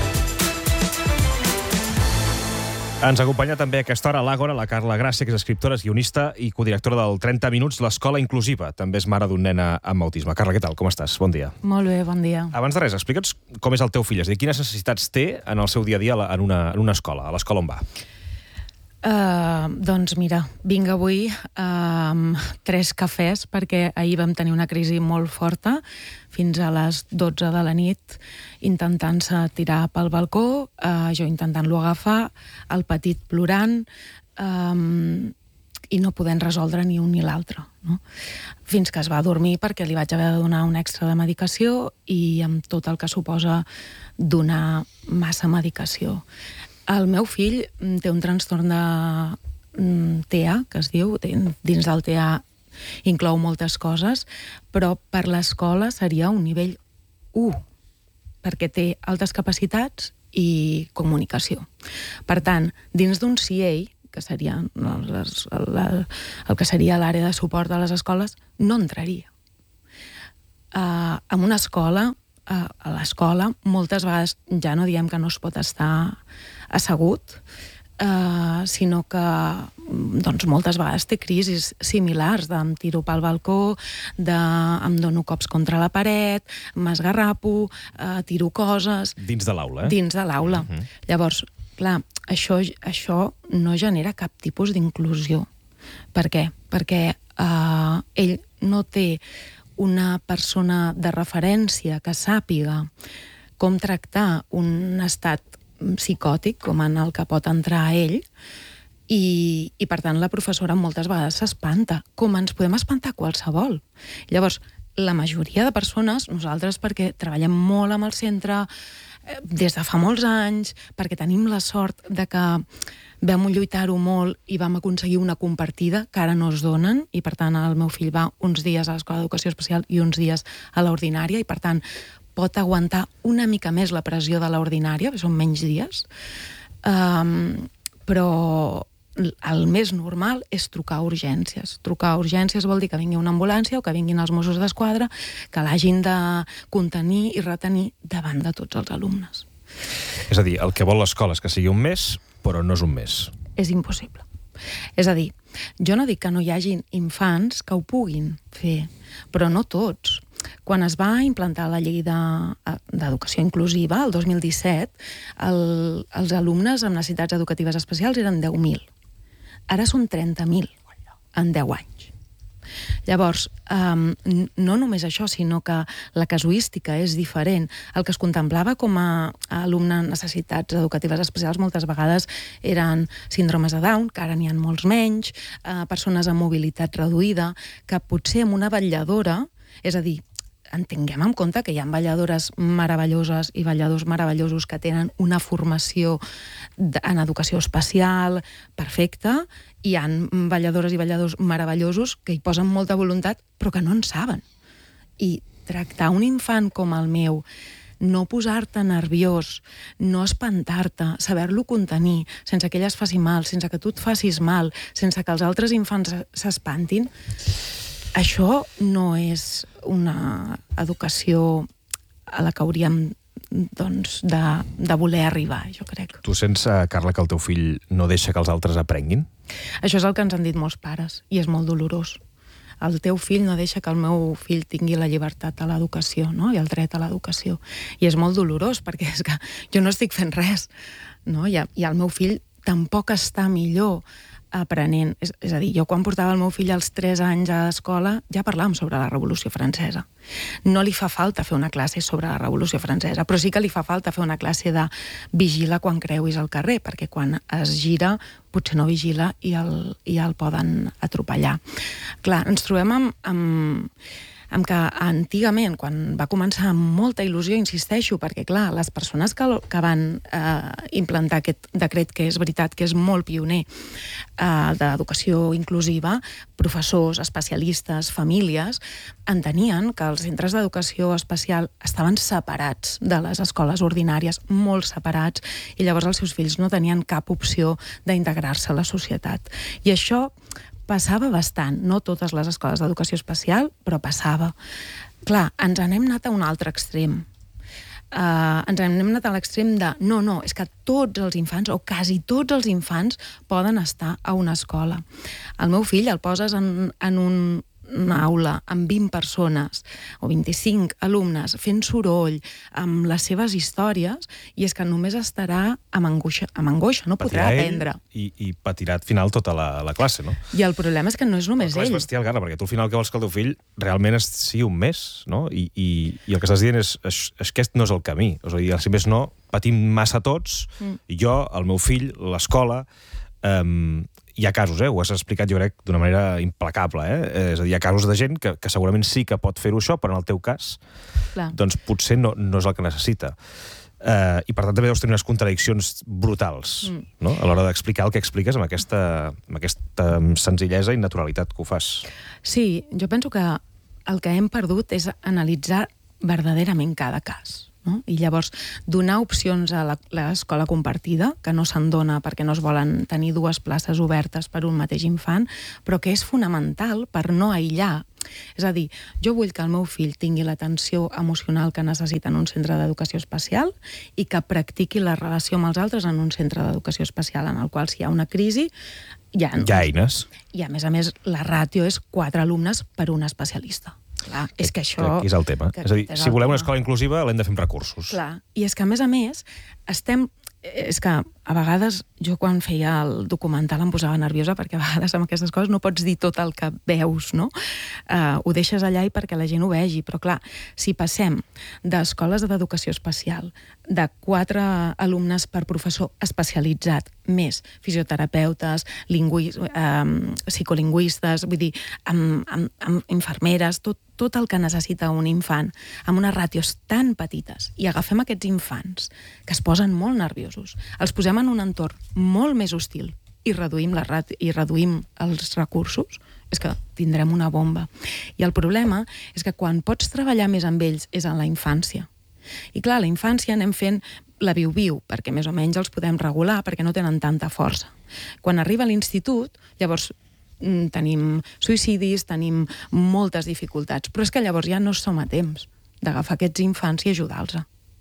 Ens acompanya també a aquesta hora a l'Àgora la Carla Gràcia, que és escriptora, guionista i codirectora del trenta minuts, l'Escola Inclusiva. També és mare d'un nen amb autisme. Carla, què tal? Com estàs? Bon dia. Molt bé, bon dia. Abans de res, explica'ns com és el teu fill, és a dir, quines necessitats té en el seu dia a dia en una, en una escola, a l'escola on va. Uh, doncs mira, vinc avui amb uh, tres cafès perquè ahir vam tenir una crisi molt forta fins a les dotze de la nit intentant-se tirar pel balcó, uh, jo intentant-lo agafar, el petit plorant um, i no podent resoldre ni un ni l'altre, no? Fins que es va dormir perquè li vaig haver de donar un extra de medicació i amb tot el que suposa donar massa medicació. El meu fill té un trastorn de T A, que es diu, dins del T A inclou moltes coses, però per l'escola seria un nivell u, perquè té altes capacitats i comunicació. Per tant, dins d'un C A, que seria les, la, el que seria l'àrea de suport de les escoles, no entraria. Uh, en una escola, uh, a l'escola, moltes vegades ja no diem que no es pot estar assegut, uh, sinó que doncs, moltes vegades té crisis similars de em tiro pel balcó, de em dono cops contra la paret, m'esgarrapo, uh, tiro coses... Dins de l'aula, eh? Dins de l'aula. Uh-huh. Llavors, clar, això, això no genera cap tipus d'inclusió. Per què? Perquè uh, ell no té una persona de referència que sàpiga com tractar un estat psicòtic, com en el que pot entrar ell, i, i per tant la professora moltes vegades s'espanta, com ens podem espantar qualsevol. Llavors, la majoria de persones, nosaltres perquè treballem molt amb el centre des de fa molts anys, perquè tenim la sort de que vam lluitar-ho molt i vam aconseguir una compartida que ara no es donen, i per tant el meu fill va uns dies a l'Escola d'Educació Especial i uns dies a l'ordinària, i per tant pot aguantar una mica més la pressió de l'ordinària, que són menys dies, um, però el més normal és trucar a urgències. Trucar a urgències vol dir que vingui una ambulància o que vinguin els Mossos d'Esquadra, que l'hagin de contenir i retenir davant de tots els alumnes. És a dir, el que vol l'escola és que sigui un mes, però no és un mes. És impossible. És a dir, jo no dic que no hi hagi infants que ho puguin fer, però no tots. Quan es va implantar la llei d'educació inclusiva, el dos mil disset, el, els alumnes amb necessitats educatives especials eren deu mil. Ara són trenta mil en deu anys. Llavors, um, no només això, sinó que la casuística és diferent. El que es contemplava com a alumne amb necessitats educatives especials moltes vegades eren síndromes de Down, que ara n'hi ha molts menys, uh, persones amb mobilitat reduïda, que potser amb una vetlladora, és a dir, entenguem en compte que hi ha vetlladores meravelloses i vetlladors meravellosos que tenen una formació en educació especial perfecta, i hi ha vetlladores i vetlladors meravellosos que hi posen molta voluntat però que no en saben. I tractar un infant com el meu, no posar-te nerviós, no espantar-te, saber-lo contenir, sense que ell es faci mal, sense que tu et facis mal, sense que els altres infants s'espantin, això no és una educació a la que hauríem doncs, de, de voler arribar, jo crec. Tu sents, Carla, que el teu fill no deixa que els altres aprenguin? Això és el que ens han dit molts pares, i és molt dolorós. El teu fill no deixa que el meu fill tingui la llibertat a l'educació, no? I el dret a l'educació. I és molt dolorós, perquè és que jo no estic fent res, no? I, i el meu fill tampoc està millor aprenent. És, és a dir, jo quan portava el meu fill als tres anys a l'escola ja parlàvem sobre la Revolució Francesa. No li fa falta fer una classe sobre la Revolució Francesa, però sí que li fa falta fer una classe de vigila quan creuis al carrer, perquè quan es gira potser no vigila i el, i el poden atropellar. Clar, ens trobem amb... amb amb que antigament, quan va començar amb molta il·lusió, insisteixo, perquè clar, les persones que, que van eh, implantar aquest decret, que és veritat que és molt pioner eh, d'educació inclusiva, professors, especialistes, famílies, entenien que els centres d'educació especial estaven separats de les escoles ordinàries, molt separats, i llavors els seus fills no tenien cap opció d'integrar-se a la societat. I això passava bastant, no totes les escoles d'educació especial, però passava. Clar, ens n'hem anat a un altre extrem. Uh, ens n'hem anat a l'extrem de no, no, és que tots els infants, o quasi tots els infants, poden estar a una escola. El meu fill el poses en, en un una aula amb vint persones o vint-i-cinc alumnes fent soroll amb les seves històries i és que només estarà amb angoixa, amb angoixa no podrà aprendre. I, i patirà al final tota la, la classe, no? I el problema és que no és només ell. És bestial, Carla, perquè tu al final que vols que el teu fill realment sigui un mes, no? I, i, i el que estàs dient és, és, és que aquest no és el camí. És a dir, si més no, patim massa tots, mm. jo, el meu fill, l'escola... Um, hi ha casos, eh? Ho has explicat, jo crec, d'una manera implacable, eh? És a dir, hi ha casos de gent que, que segurament sí que pot fer-ho això, però en el teu cas, clar, doncs potser no, no és el que necessita. Uh, I per tant també deus tenir unes contradiccions brutals, mm. no? A l'hora d'explicar el que expliques amb aquesta, amb aquesta senzillesa i naturalitat que ho fas. Sí, jo penso que el que hem perdut és analitzar verdaderament cada cas. No? I llavors donar opcions a l'escola compartida, que no se'n dona perquè no es volen tenir dues places obertes per un mateix infant, però que és fonamental per no aïllar. És a dir, jo vull que el meu fill tingui l'atenció emocional que necessita en un centre d'educació especial i que practiqui la relació amb els altres en un centre d'educació especial, en el qual si hi ha una crisi hi ha... Hi ha eines. I a més a més la ràtio és quatre alumnes per un especialista. Clar, és que això... Aquí és el tema. Que, és a dir, si volem una escola inclusiva, l'hem de fer amb recursos. Clar, i és que a més a més, estem... És que a vegades jo quan feia el documental em posava nerviosa perquè a vegades amb aquestes coses no pots dir tot el que veus, no? Uh, ho deixes allà i perquè la gent ho vegi, però clar, si passem d'escoles d'educació especial, de quatre alumnes per professor especialitzat, més fisioterapeutes, lingüi... um, psicolingüistes, vull dir, amb, amb, amb infermeres, tot, tot el que necessita un infant, amb unes ràtios tan petites, i agafem aquests infants que es posen molt nerviosos, els posem en un entorn molt més hostil i reduïm, la rat... i reduïm els recursos, és que tindrem una bomba. I el problema és que quan pots treballar més amb ells és en la infància. I clar, a la infància anem fent la viu-viu, perquè més o menys els podem regular, perquè no tenen tanta força. Quan arriba a l'institut, llavors tenim suïcidis, tenim moltes dificultats, però és que llavors ja no som a temps d'agafar aquests infants i ajudar-los.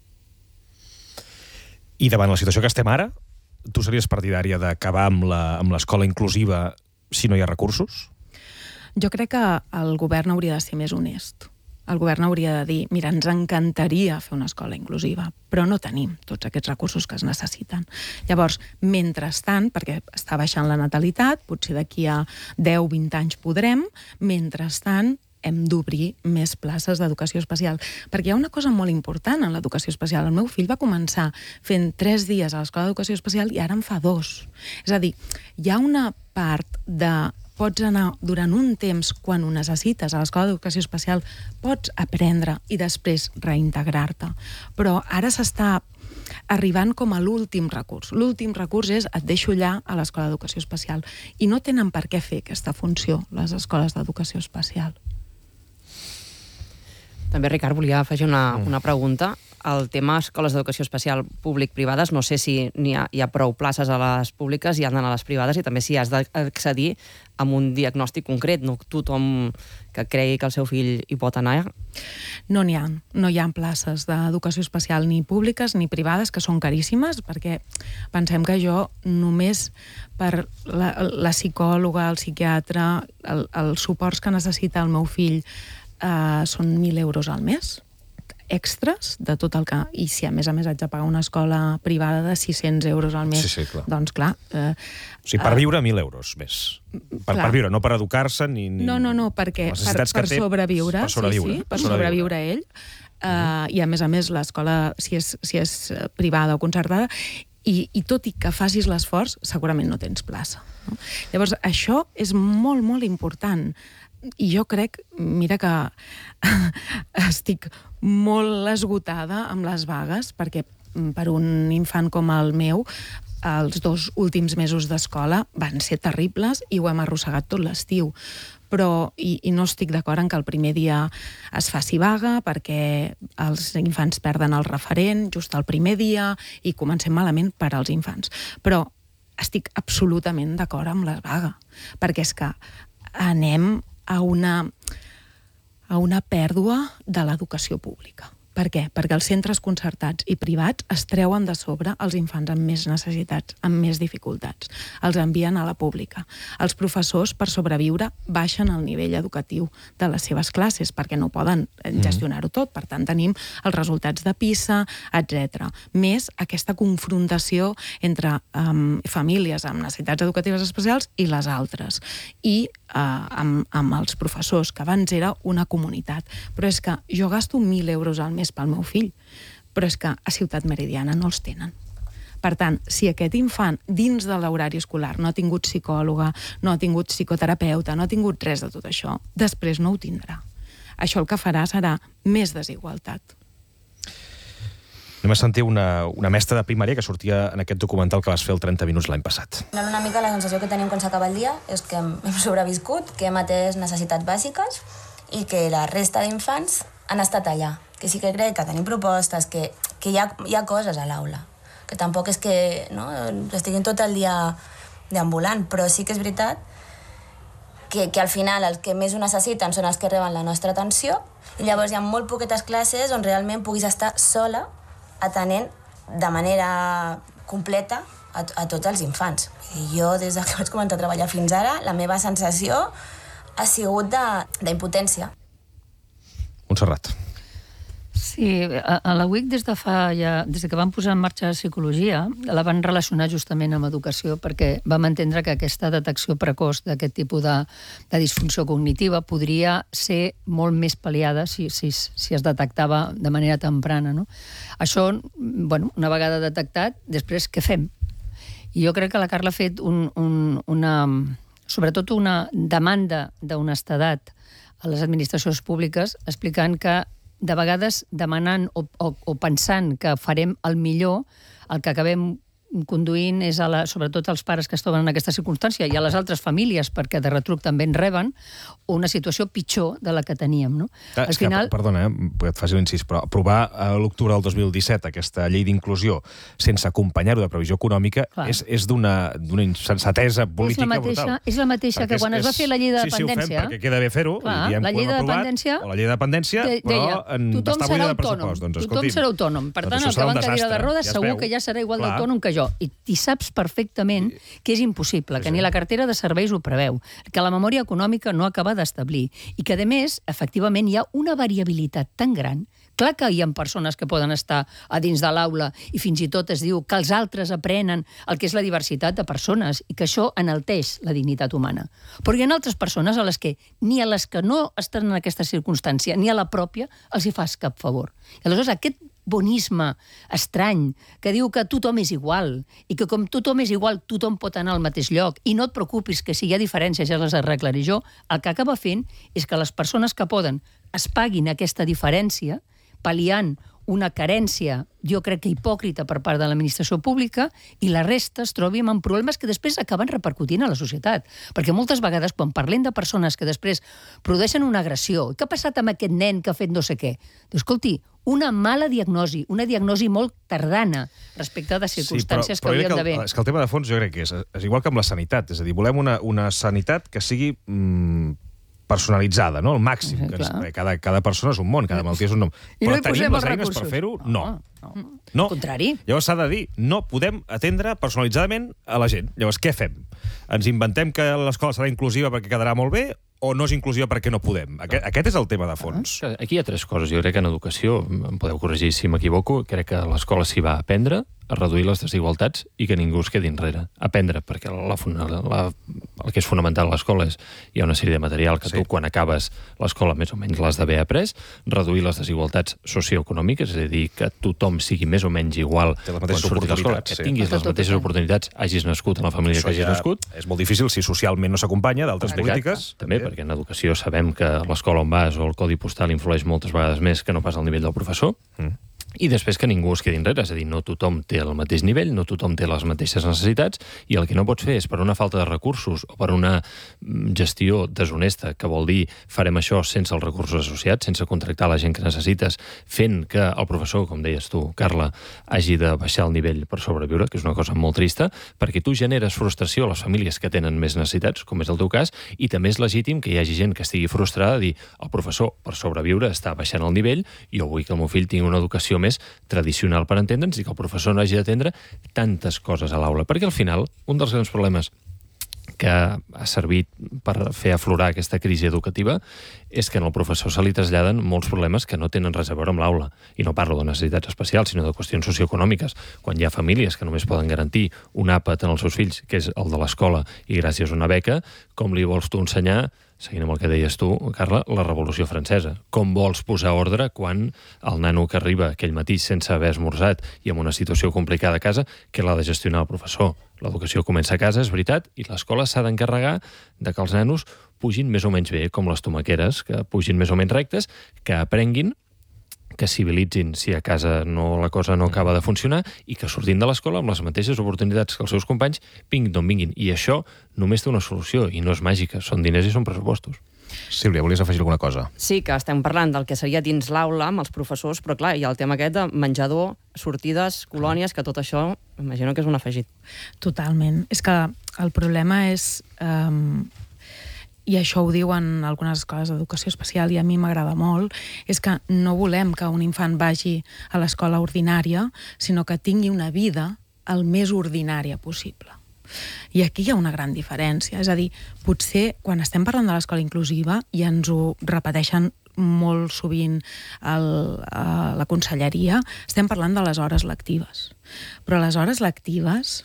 I davant la situació que estem ara, tu series partidària d'acabar amb l'escola inclusiva si no hi ha recursos? Jo crec que el govern hauria de ser més honest. El govern hauria de dir, mira, ens encantaria fer una escola inclusiva, però no tenim tots aquests recursos que es necessiten. Llavors, mentrestant, perquè està baixant la natalitat, potser d'aquí a deu vint anys podrem, mentrestant hem d'obrir més places d'educació especial. Perquè hi ha una cosa molt important en l'educació especial. El meu fill va començar fent tres dies a l'escola d'educació especial i ara en fa dos. És a dir, hi ha una part de... Pots anar durant un temps, quan ho necessites, a l'escola d'educació especial, pots aprendre i després reintegrar-te. Però ara s'està arribant com a l'últim recurs. L'últim recurs és et deixo allà a l'escola d'educació especial. I no tenen per què fer aquesta funció, les escoles d'educació especial. També, Ricard, volia afegir una, una pregunta. El tema escoles d'educació especial públic-privades, no sé si hi ha, hi ha prou places a les públiques i han d'anar a les privades, i també si has d'accedir amb un diagnòstic concret, no tothom que cregui que el seu fill hi pot anar. No n'hi ha. No hi ha places d'educació especial ni públiques ni privades, que són caríssimes, perquè pensem que jo només per la, la psicòloga, el psiquiatre, el, els suports que necessita el meu fill eh, són mil euros al mes, extras de tot el que... I si a més a més haig de pagar una escola privada de sis-cents euros al mes, sí, sí, clar. Doncs clar... Eh, o sigui, per viure, mil euros més. Per, per viure, no per educar-se ni... ni... No, no, no, perquè per, per sobreviure, per sobreviure, sí, sí, per sobreviure ell. Uh, uh-huh. I a més a més l'escola, si és, si és privada o concertada, i, i tot i que facis l'esforç, segurament no tens plaça. No? Llavors, això és molt, molt important. I jo crec, mira que estic molt esgotada amb les vagues, perquè per un infant com el meu, els dos últims mesos d'escola van ser terribles i ho hem arrossegat tot l'estiu. Però, i, i no estic d'acord en que el primer dia es faci vaga perquè els infants perden el referent just el primer dia i comencem malament per als infants. Però estic absolutament d'acord amb la vaga, perquè és que anem a una, a una pèrdua de l'educació pública. Per què? Perquè els centres concertats i privats es treuen de sobre els infants amb més necessitats, amb més dificultats. Els envien a la pública. Els professors, per sobreviure, baixen el nivell educatiu de les seves classes, perquè no poden gestionar-ho tot. Per tant, tenim els resultats de PISA, etcètera. Més aquesta confrontació entre um, famílies amb necessitats educatives especials i les altres. I uh, amb, amb els professors, que abans era una comunitat. Però és que jo gasto mil euros al mes pel meu fill, però és que a Ciutat Meridiana no els tenen. Per tant, si aquest infant dins de l'horari escolar no ha tingut psicòloga, no ha tingut psicoterapeuta, no ha tingut res de tot això, després no ho tindrà. Això el que farà serà més desigualtat. Anem a sentir una, una mestra de primària que sortia en aquest documental que vas fer el trenta minuts l'any passat. Una mica la sensació que tenim quan s'acaba el dia és que hem sobreviscut, que hem atès necessitats bàsiques i que la resta d'infants han estat allà. Que sí que crec que tenim propostes, que, que hi, ha, hi ha coses a l'aula, que tampoc és que no, estiguin tot el dia deambulant, però sí que és veritat que, que al final els que més ho necessiten són els que reben la nostra atenció i llavors hi ha molt poquetes classes on realment puguis estar sola atenent de manera completa a, a tots els infants. I jo, des que vaig començar a treballar fins ara, la meva sensació ha sigut d'impotència. Montserrat. Sí, a, a la U I C des de fa ja, des que van posar en marxa la psicologia, la van relacionar justament amb educació perquè vam entendre que aquesta detecció precoç d'aquest tipus de, de disfunció cognitiva podria ser molt més pal·liada si, si, si es detectava de manera temprana, no? Això, bueno, una vegada detectat, després què fem? I jo crec que la Carla ha fet un, un, una, sobretot una demanda d'honestedat a les administracions públiques explicant que de vegades demanant o, o, o pensant que farem el millor, el que acabem conduint és, a la, sobretot als pares que es troben en aquesta circumstància i a les altres famílies, perquè de retruc també en reben, una situació pitjor de la que teníem. No? Ah, Al final... que, perdona, eh, et faci l'incís, però aprovar a l'octubre del dos mil disset aquesta llei d'inclusió sense acompanyar-ho de previsió econòmica Clar. és, és d'una insensatesa política és mateixa, brutal. És la mateixa perquè que quan és, es va fer la llei de sí, dependència... Sí, sí, ho fem perquè queda bé fer-ho, Clar, i diem la llei de aprovat, dependència... o la llei de dependència, de, però deia, en, està buida de pressupost. Doncs, tothom serà autònom. Per tant, el que va en cadira de rodes ja segur que ja serà igual d'autònom que jo. I, i saps perfectament que és impossible, que ni la cartera de serveis ho preveu, que la memòria econòmica no acaba d'establir i que, a més, efectivament, hi ha una variabilitat tan gran. Clar que hi ha persones que poden estar a dins de l'aula i fins i tot es diu que els altres aprenen el que és la diversitat de persones i que això enalteix la dignitat humana. Però hi ha altres persones a les que ni a les que no estan en aquesta circumstància ni a la pròpia els hi fas cap favor. I aleshores aquest bonisme estrany que diu que tothom és igual i que com tothom és igual tothom pot anar al mateix lloc i no et preocupis que si hi ha diferències ja les arreglaré jo, el que acaba fent és que les persones que poden es paguin aquesta diferència pal·liant una carència, jo crec que hipòcrita per part de l'administració pública i la resta es trobi amb problemes que després acaben repercutint a la societat. Perquè moltes vegades, quan parlem de persones que després produeixen una agressió, què ha passat amb aquest nen que ha fet no sé què? Diu, escolti, una mala diagnosi, una diagnosi molt tardana respecte de circumstàncies sí, però, però que hauríem d'haver. És que el tema de fons jo crec que és, és igual que amb la sanitat, és a dir, volem una, una sanitat que sigui mm, personalitzada, no? Al màxim. Sí, que ens, cada, cada persona és un món, cada malaltia és un nom. I però no tenim les eines recursos. per fer-ho? No. No. no. no. Al contrari. Llavors s'ha de dir, no podem atendre personalitzadament a la gent. Llavors, què fem? Ens inventem que l'escola serà inclusiva perquè quedarà molt bé o no és inclusiva perquè no podem? Aquest, aquest és el tema de fons. Aquí hi ha tres coses. Jo crec que en educació, em podeu corregir si m'equivoco, crec que l'escola s'hi va aprendre a reduir les desigualtats i que ningú es quedi enrere. Aprendre, perquè la, la, la, el que és fonamental a l'escola és hi ha una sèrie de material que sí. tu, quan acabes l'escola, més o menys l'has d'haver après, reduir les desigualtats socioeconòmiques, és a dir, que tothom sigui més o menys igual quan surtis a l'escola, que tinguis les mateixes oportunitats, hagis nascut en la família que hagis nascut. És molt difícil si socialment no s'acompanya d'altres polítiques. També, perquè en educació sabem que l'escola on vas o el codi postal influeix moltes vegades més que no pas al nivell del professor. Mm. I després que ningú es quedi enrere, és a dir, no tothom té el mateix nivell, no tothom té les mateixes necessitats, i el que no pots fer és per una falta de recursos o per una gestió deshonesta, que vol dir farem això sense els recursos associats, sense contractar la gent que necessites, fent que el professor, com deies tu, Carla, hagi de baixar el nivell per sobreviure, que és una cosa molt trista, perquè tu generes frustració a les famílies que tenen més necessitats, com és el teu cas, i també és legítim que hi hagi gent que estigui frustrada a dir el professor, per sobreviure, està baixant el nivell, i jo vull que el meu fill tingui una educació més tradicional per entendre'ns i que el professor no hagi d'atendre tantes coses a l'aula. Perquè al final, un dels grans problemes que ha servit per fer aflorar aquesta crisi educativa és que en el professor se li traslladen molts problemes que no tenen res a veure amb l'aula. I no parlo de necessitats especials, sinó de qüestions socioeconòmiques. Quan hi ha famílies que només poden garantir un àpat en els seus fills, que és el de l'escola, i gràcies a una beca, com li vols tu ensenyar, seguint amb el que deies tu, Carla, la Revolució Francesa? Com vols posar ordre quan el nano que arriba aquell matí sense haver esmorzat i amb una situació complicada a casa, que l'ha de gestionar el professor? L'educació comença a casa, és veritat, i l'escola s'ha d'encarregar de que els nanos pugin més o menys bé, com les tomaqueres, que pugin més o menys rectes, que aprenguin, que civilitzin si a casa no, la cosa no acaba de funcionar, i que sortint de l'escola amb les mateixes oportunitats que els seus companys vinguin d'on vinguin. I això només té una solució, i no és màgica, són diners i són pressupostos. Sílvia, volies afegir alguna cosa? Sí, que estem parlant del que seria dins l'aula amb els professors, però clar, hi ha el tema aquest de menjador, sortides, colònies, que tot això, imagino que és un afegit. Totalment. És que el problema és... Um... i això ho diuen algunes escoles d'educació especial i a mi m'agrada molt, és que no volem que un infant vagi a l'escola ordinària, sinó que tingui una vida el més ordinària possible. I aquí hi ha una gran diferència. És a dir, potser quan estem parlant de l'escola inclusiva i ens ho repeteixen molt sovint el, a la conselleria, estem parlant de les hores lectives. Però les hores lectives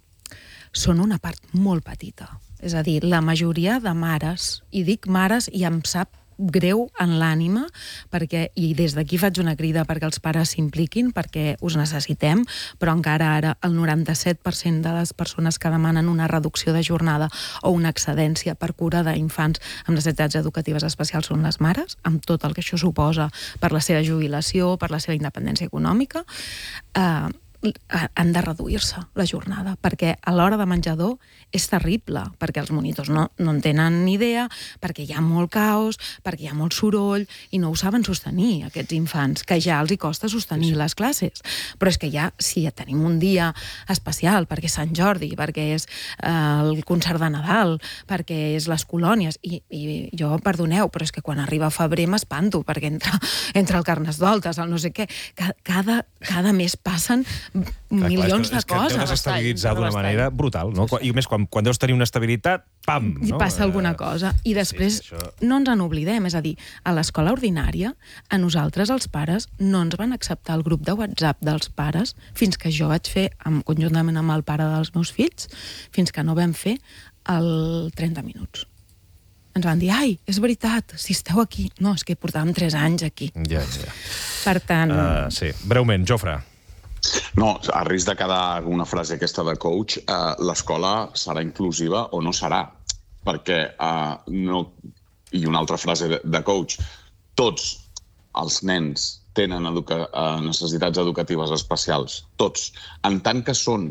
són una part molt petita. És a dir, la majoria de mares, i dic mares i em sap greu en l'ànima, perquè, i des d'aquí faig una crida perquè els pares s'impliquin, perquè us necessitem, però encara ara el noranta-set per cent de les persones que demanen una reducció de jornada o una excedència per cura d'infants amb necessitats educatives especials són les mares, amb tot el que això suposa per la seva jubilació, per la seva independència econòmica, eh, han de reduir-se la jornada, perquè a l'hora de menjador és terrible, perquè els monitors no, no en tenen ni idea, perquè hi ha molt caos, perquè hi ha molt soroll, i no ho saben sostenir, aquests infants, que ja els hi costa sostenir les classes. Però és que ja, si tenim un dia especial, perquè és Sant Jordi, perquè és eh, el concert de Nadal, perquè és les colònies, i, i jo, perdoneu, però és que quan arriba febrer m'espanto, perquè entre, entre el Carnestoltes, el no sé què, cada, cada mes passen clar, milions clar, és que, de és que coses. Deu desestabilitzar d'una manera brutal, no? I més, quan, quan deus tenir una estabilitat, pam! I no? passa alguna cosa. I després sí, això... no ens en oblidem, és a dir, a l'escola ordinària, a nosaltres, els pares, no ens van acceptar el grup de WhatsApp dels pares fins que jo vaig fer, amb, conjuntament amb el pare dels meus fills, fins que no vam fer el trenta minuts. Ens van dir, ai, és veritat, si esteu aquí. No, és que portàvem tres anys aquí. Ja, ja. Per tant... Uh, sí, breument, Jofre. No, a risc de quedar una frase aquesta de coach, eh, l'escola serà inclusiva o no serà, perquè, eh, no, i una altra frase de, de coach, tots els nens tenen educa eh, necessitats educatives especials, tots, en tant que són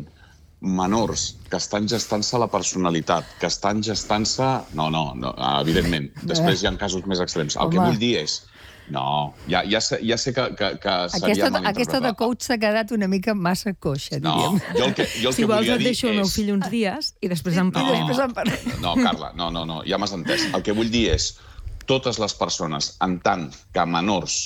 menors que estan gestant-se la personalitat, que estan gestant-se... No, no, no, evidentment, després hi ha casos més extrems. El Home. que vull dir és... No, ja, ja, sé, ja sé que, que, que seria aquesta, mal aquesta de coach s'ha quedat una mica massa coixa, diríem. No, jo el que, jo el si que vols volia et dir deixo el meu fill uns dies i després en parlem. No, després en parlem. no, Carla, no, no, no, ja m'has entès. El que vull dir és, totes les persones, en tant que menors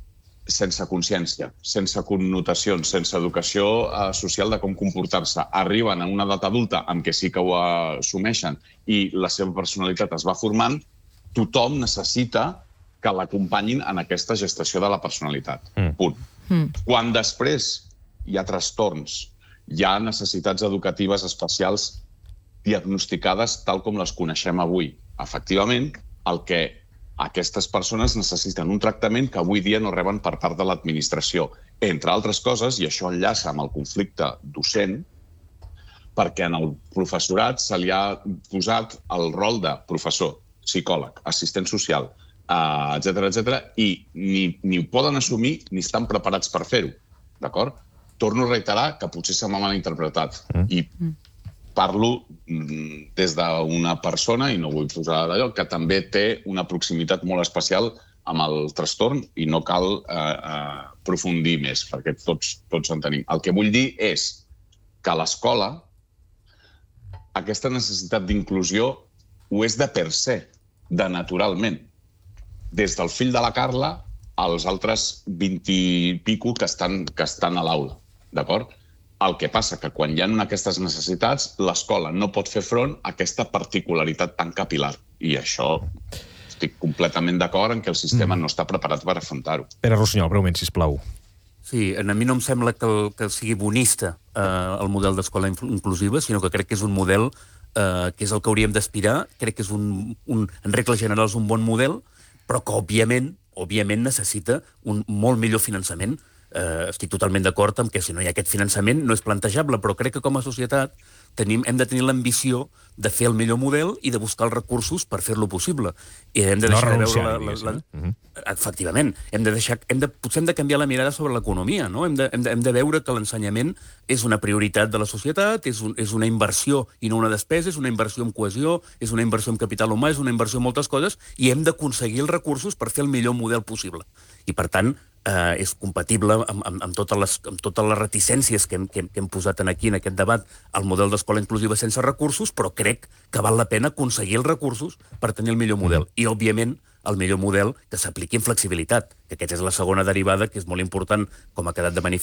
sense consciència, sense connotacions, sense educació eh, social de com comportar-se, arriben a una edat adulta amb què sí que ho assumeixen i la seva personalitat es va formant, tothom necessita que l'acompanyin en aquesta gestació de la personalitat. Mm. Punt. Mm. Quan després hi ha trastorns, hi ha necessitats educatives especials diagnosticades tal com les coneixem avui. Efectivament, el que aquestes persones necessiten un tractament que avui dia no reben per part de l'administració. Entre altres coses, i això enllaça amb el conflicte docent, perquè en el professorat se li ha posat el rol de professor, psicòleg, assistent social, Uh, etcètera, etcètera, i ni, ni ho poden assumir ni estan preparats per fer-ho. d'acord? Torno a reiterar que potser se m'ha malinterpretat. Mm. I parlo des d'una persona, i no vull posar d'allò, que també té una proximitat molt especial amb el trastorn i no cal eh, eh, aprofundir més, perquè tots, tots en tenim. El que vull dir és que a l'escola aquesta necessitat d'inclusió ho és de per se, de naturalment. Des del fill de la Carla als altres vint i pico que estan, que estan a l'aula, d'acord? El que passa que quan hi ha aquestes necessitats, l'escola no pot fer front a aquesta particularitat tan capilar. I això estic completament d'acord en que el sistema mm. no està preparat per afrontar-ho. Pere Rossinyol, breument, sisplau. Sí, a mi no em sembla que, el, que sigui bonista eh, el model d'escola inclusiva, sinó que crec que és un model eh, que és el que hauríem d'aspirar. Crec que és un, un, en regles generals un bon model, però que, òbviament, òbviament necessita un molt millor finançament. Eh, estic totalment d'acord amb que si no hi ha aquest finançament no és plantejable, però crec que com a societat tenim, hem de tenir l'ambició de fer el millor model i de buscar els recursos per fer-lo possible. I hem de deixar no de veure... La, la, la... Uh -huh. Efectivament. Hem de deixar, hem de, potser hem de canviar la mirada sobre l'economia, no? Hem de, hem, de, hem de veure que l'ensenyament és una prioritat de la societat, és, un, és una inversió i no una despesa, és una inversió en cohesió, és una inversió en capital humà, és una inversió en moltes coses, i hem d'aconseguir els recursos per fer el millor model possible. I, per tant, eh, és compatible amb, amb, amb, totes les, amb totes les reticències que hem, que, hem, que hem posat aquí en aquest debat al model d'escola inclusiva sense recursos, però crec que val la pena aconseguir els recursos per tenir el millor model. I, òbviament, el millor model que s'apliqui en flexibilitat, que aquesta és la segona derivada, que és molt important, com ha quedat de manifest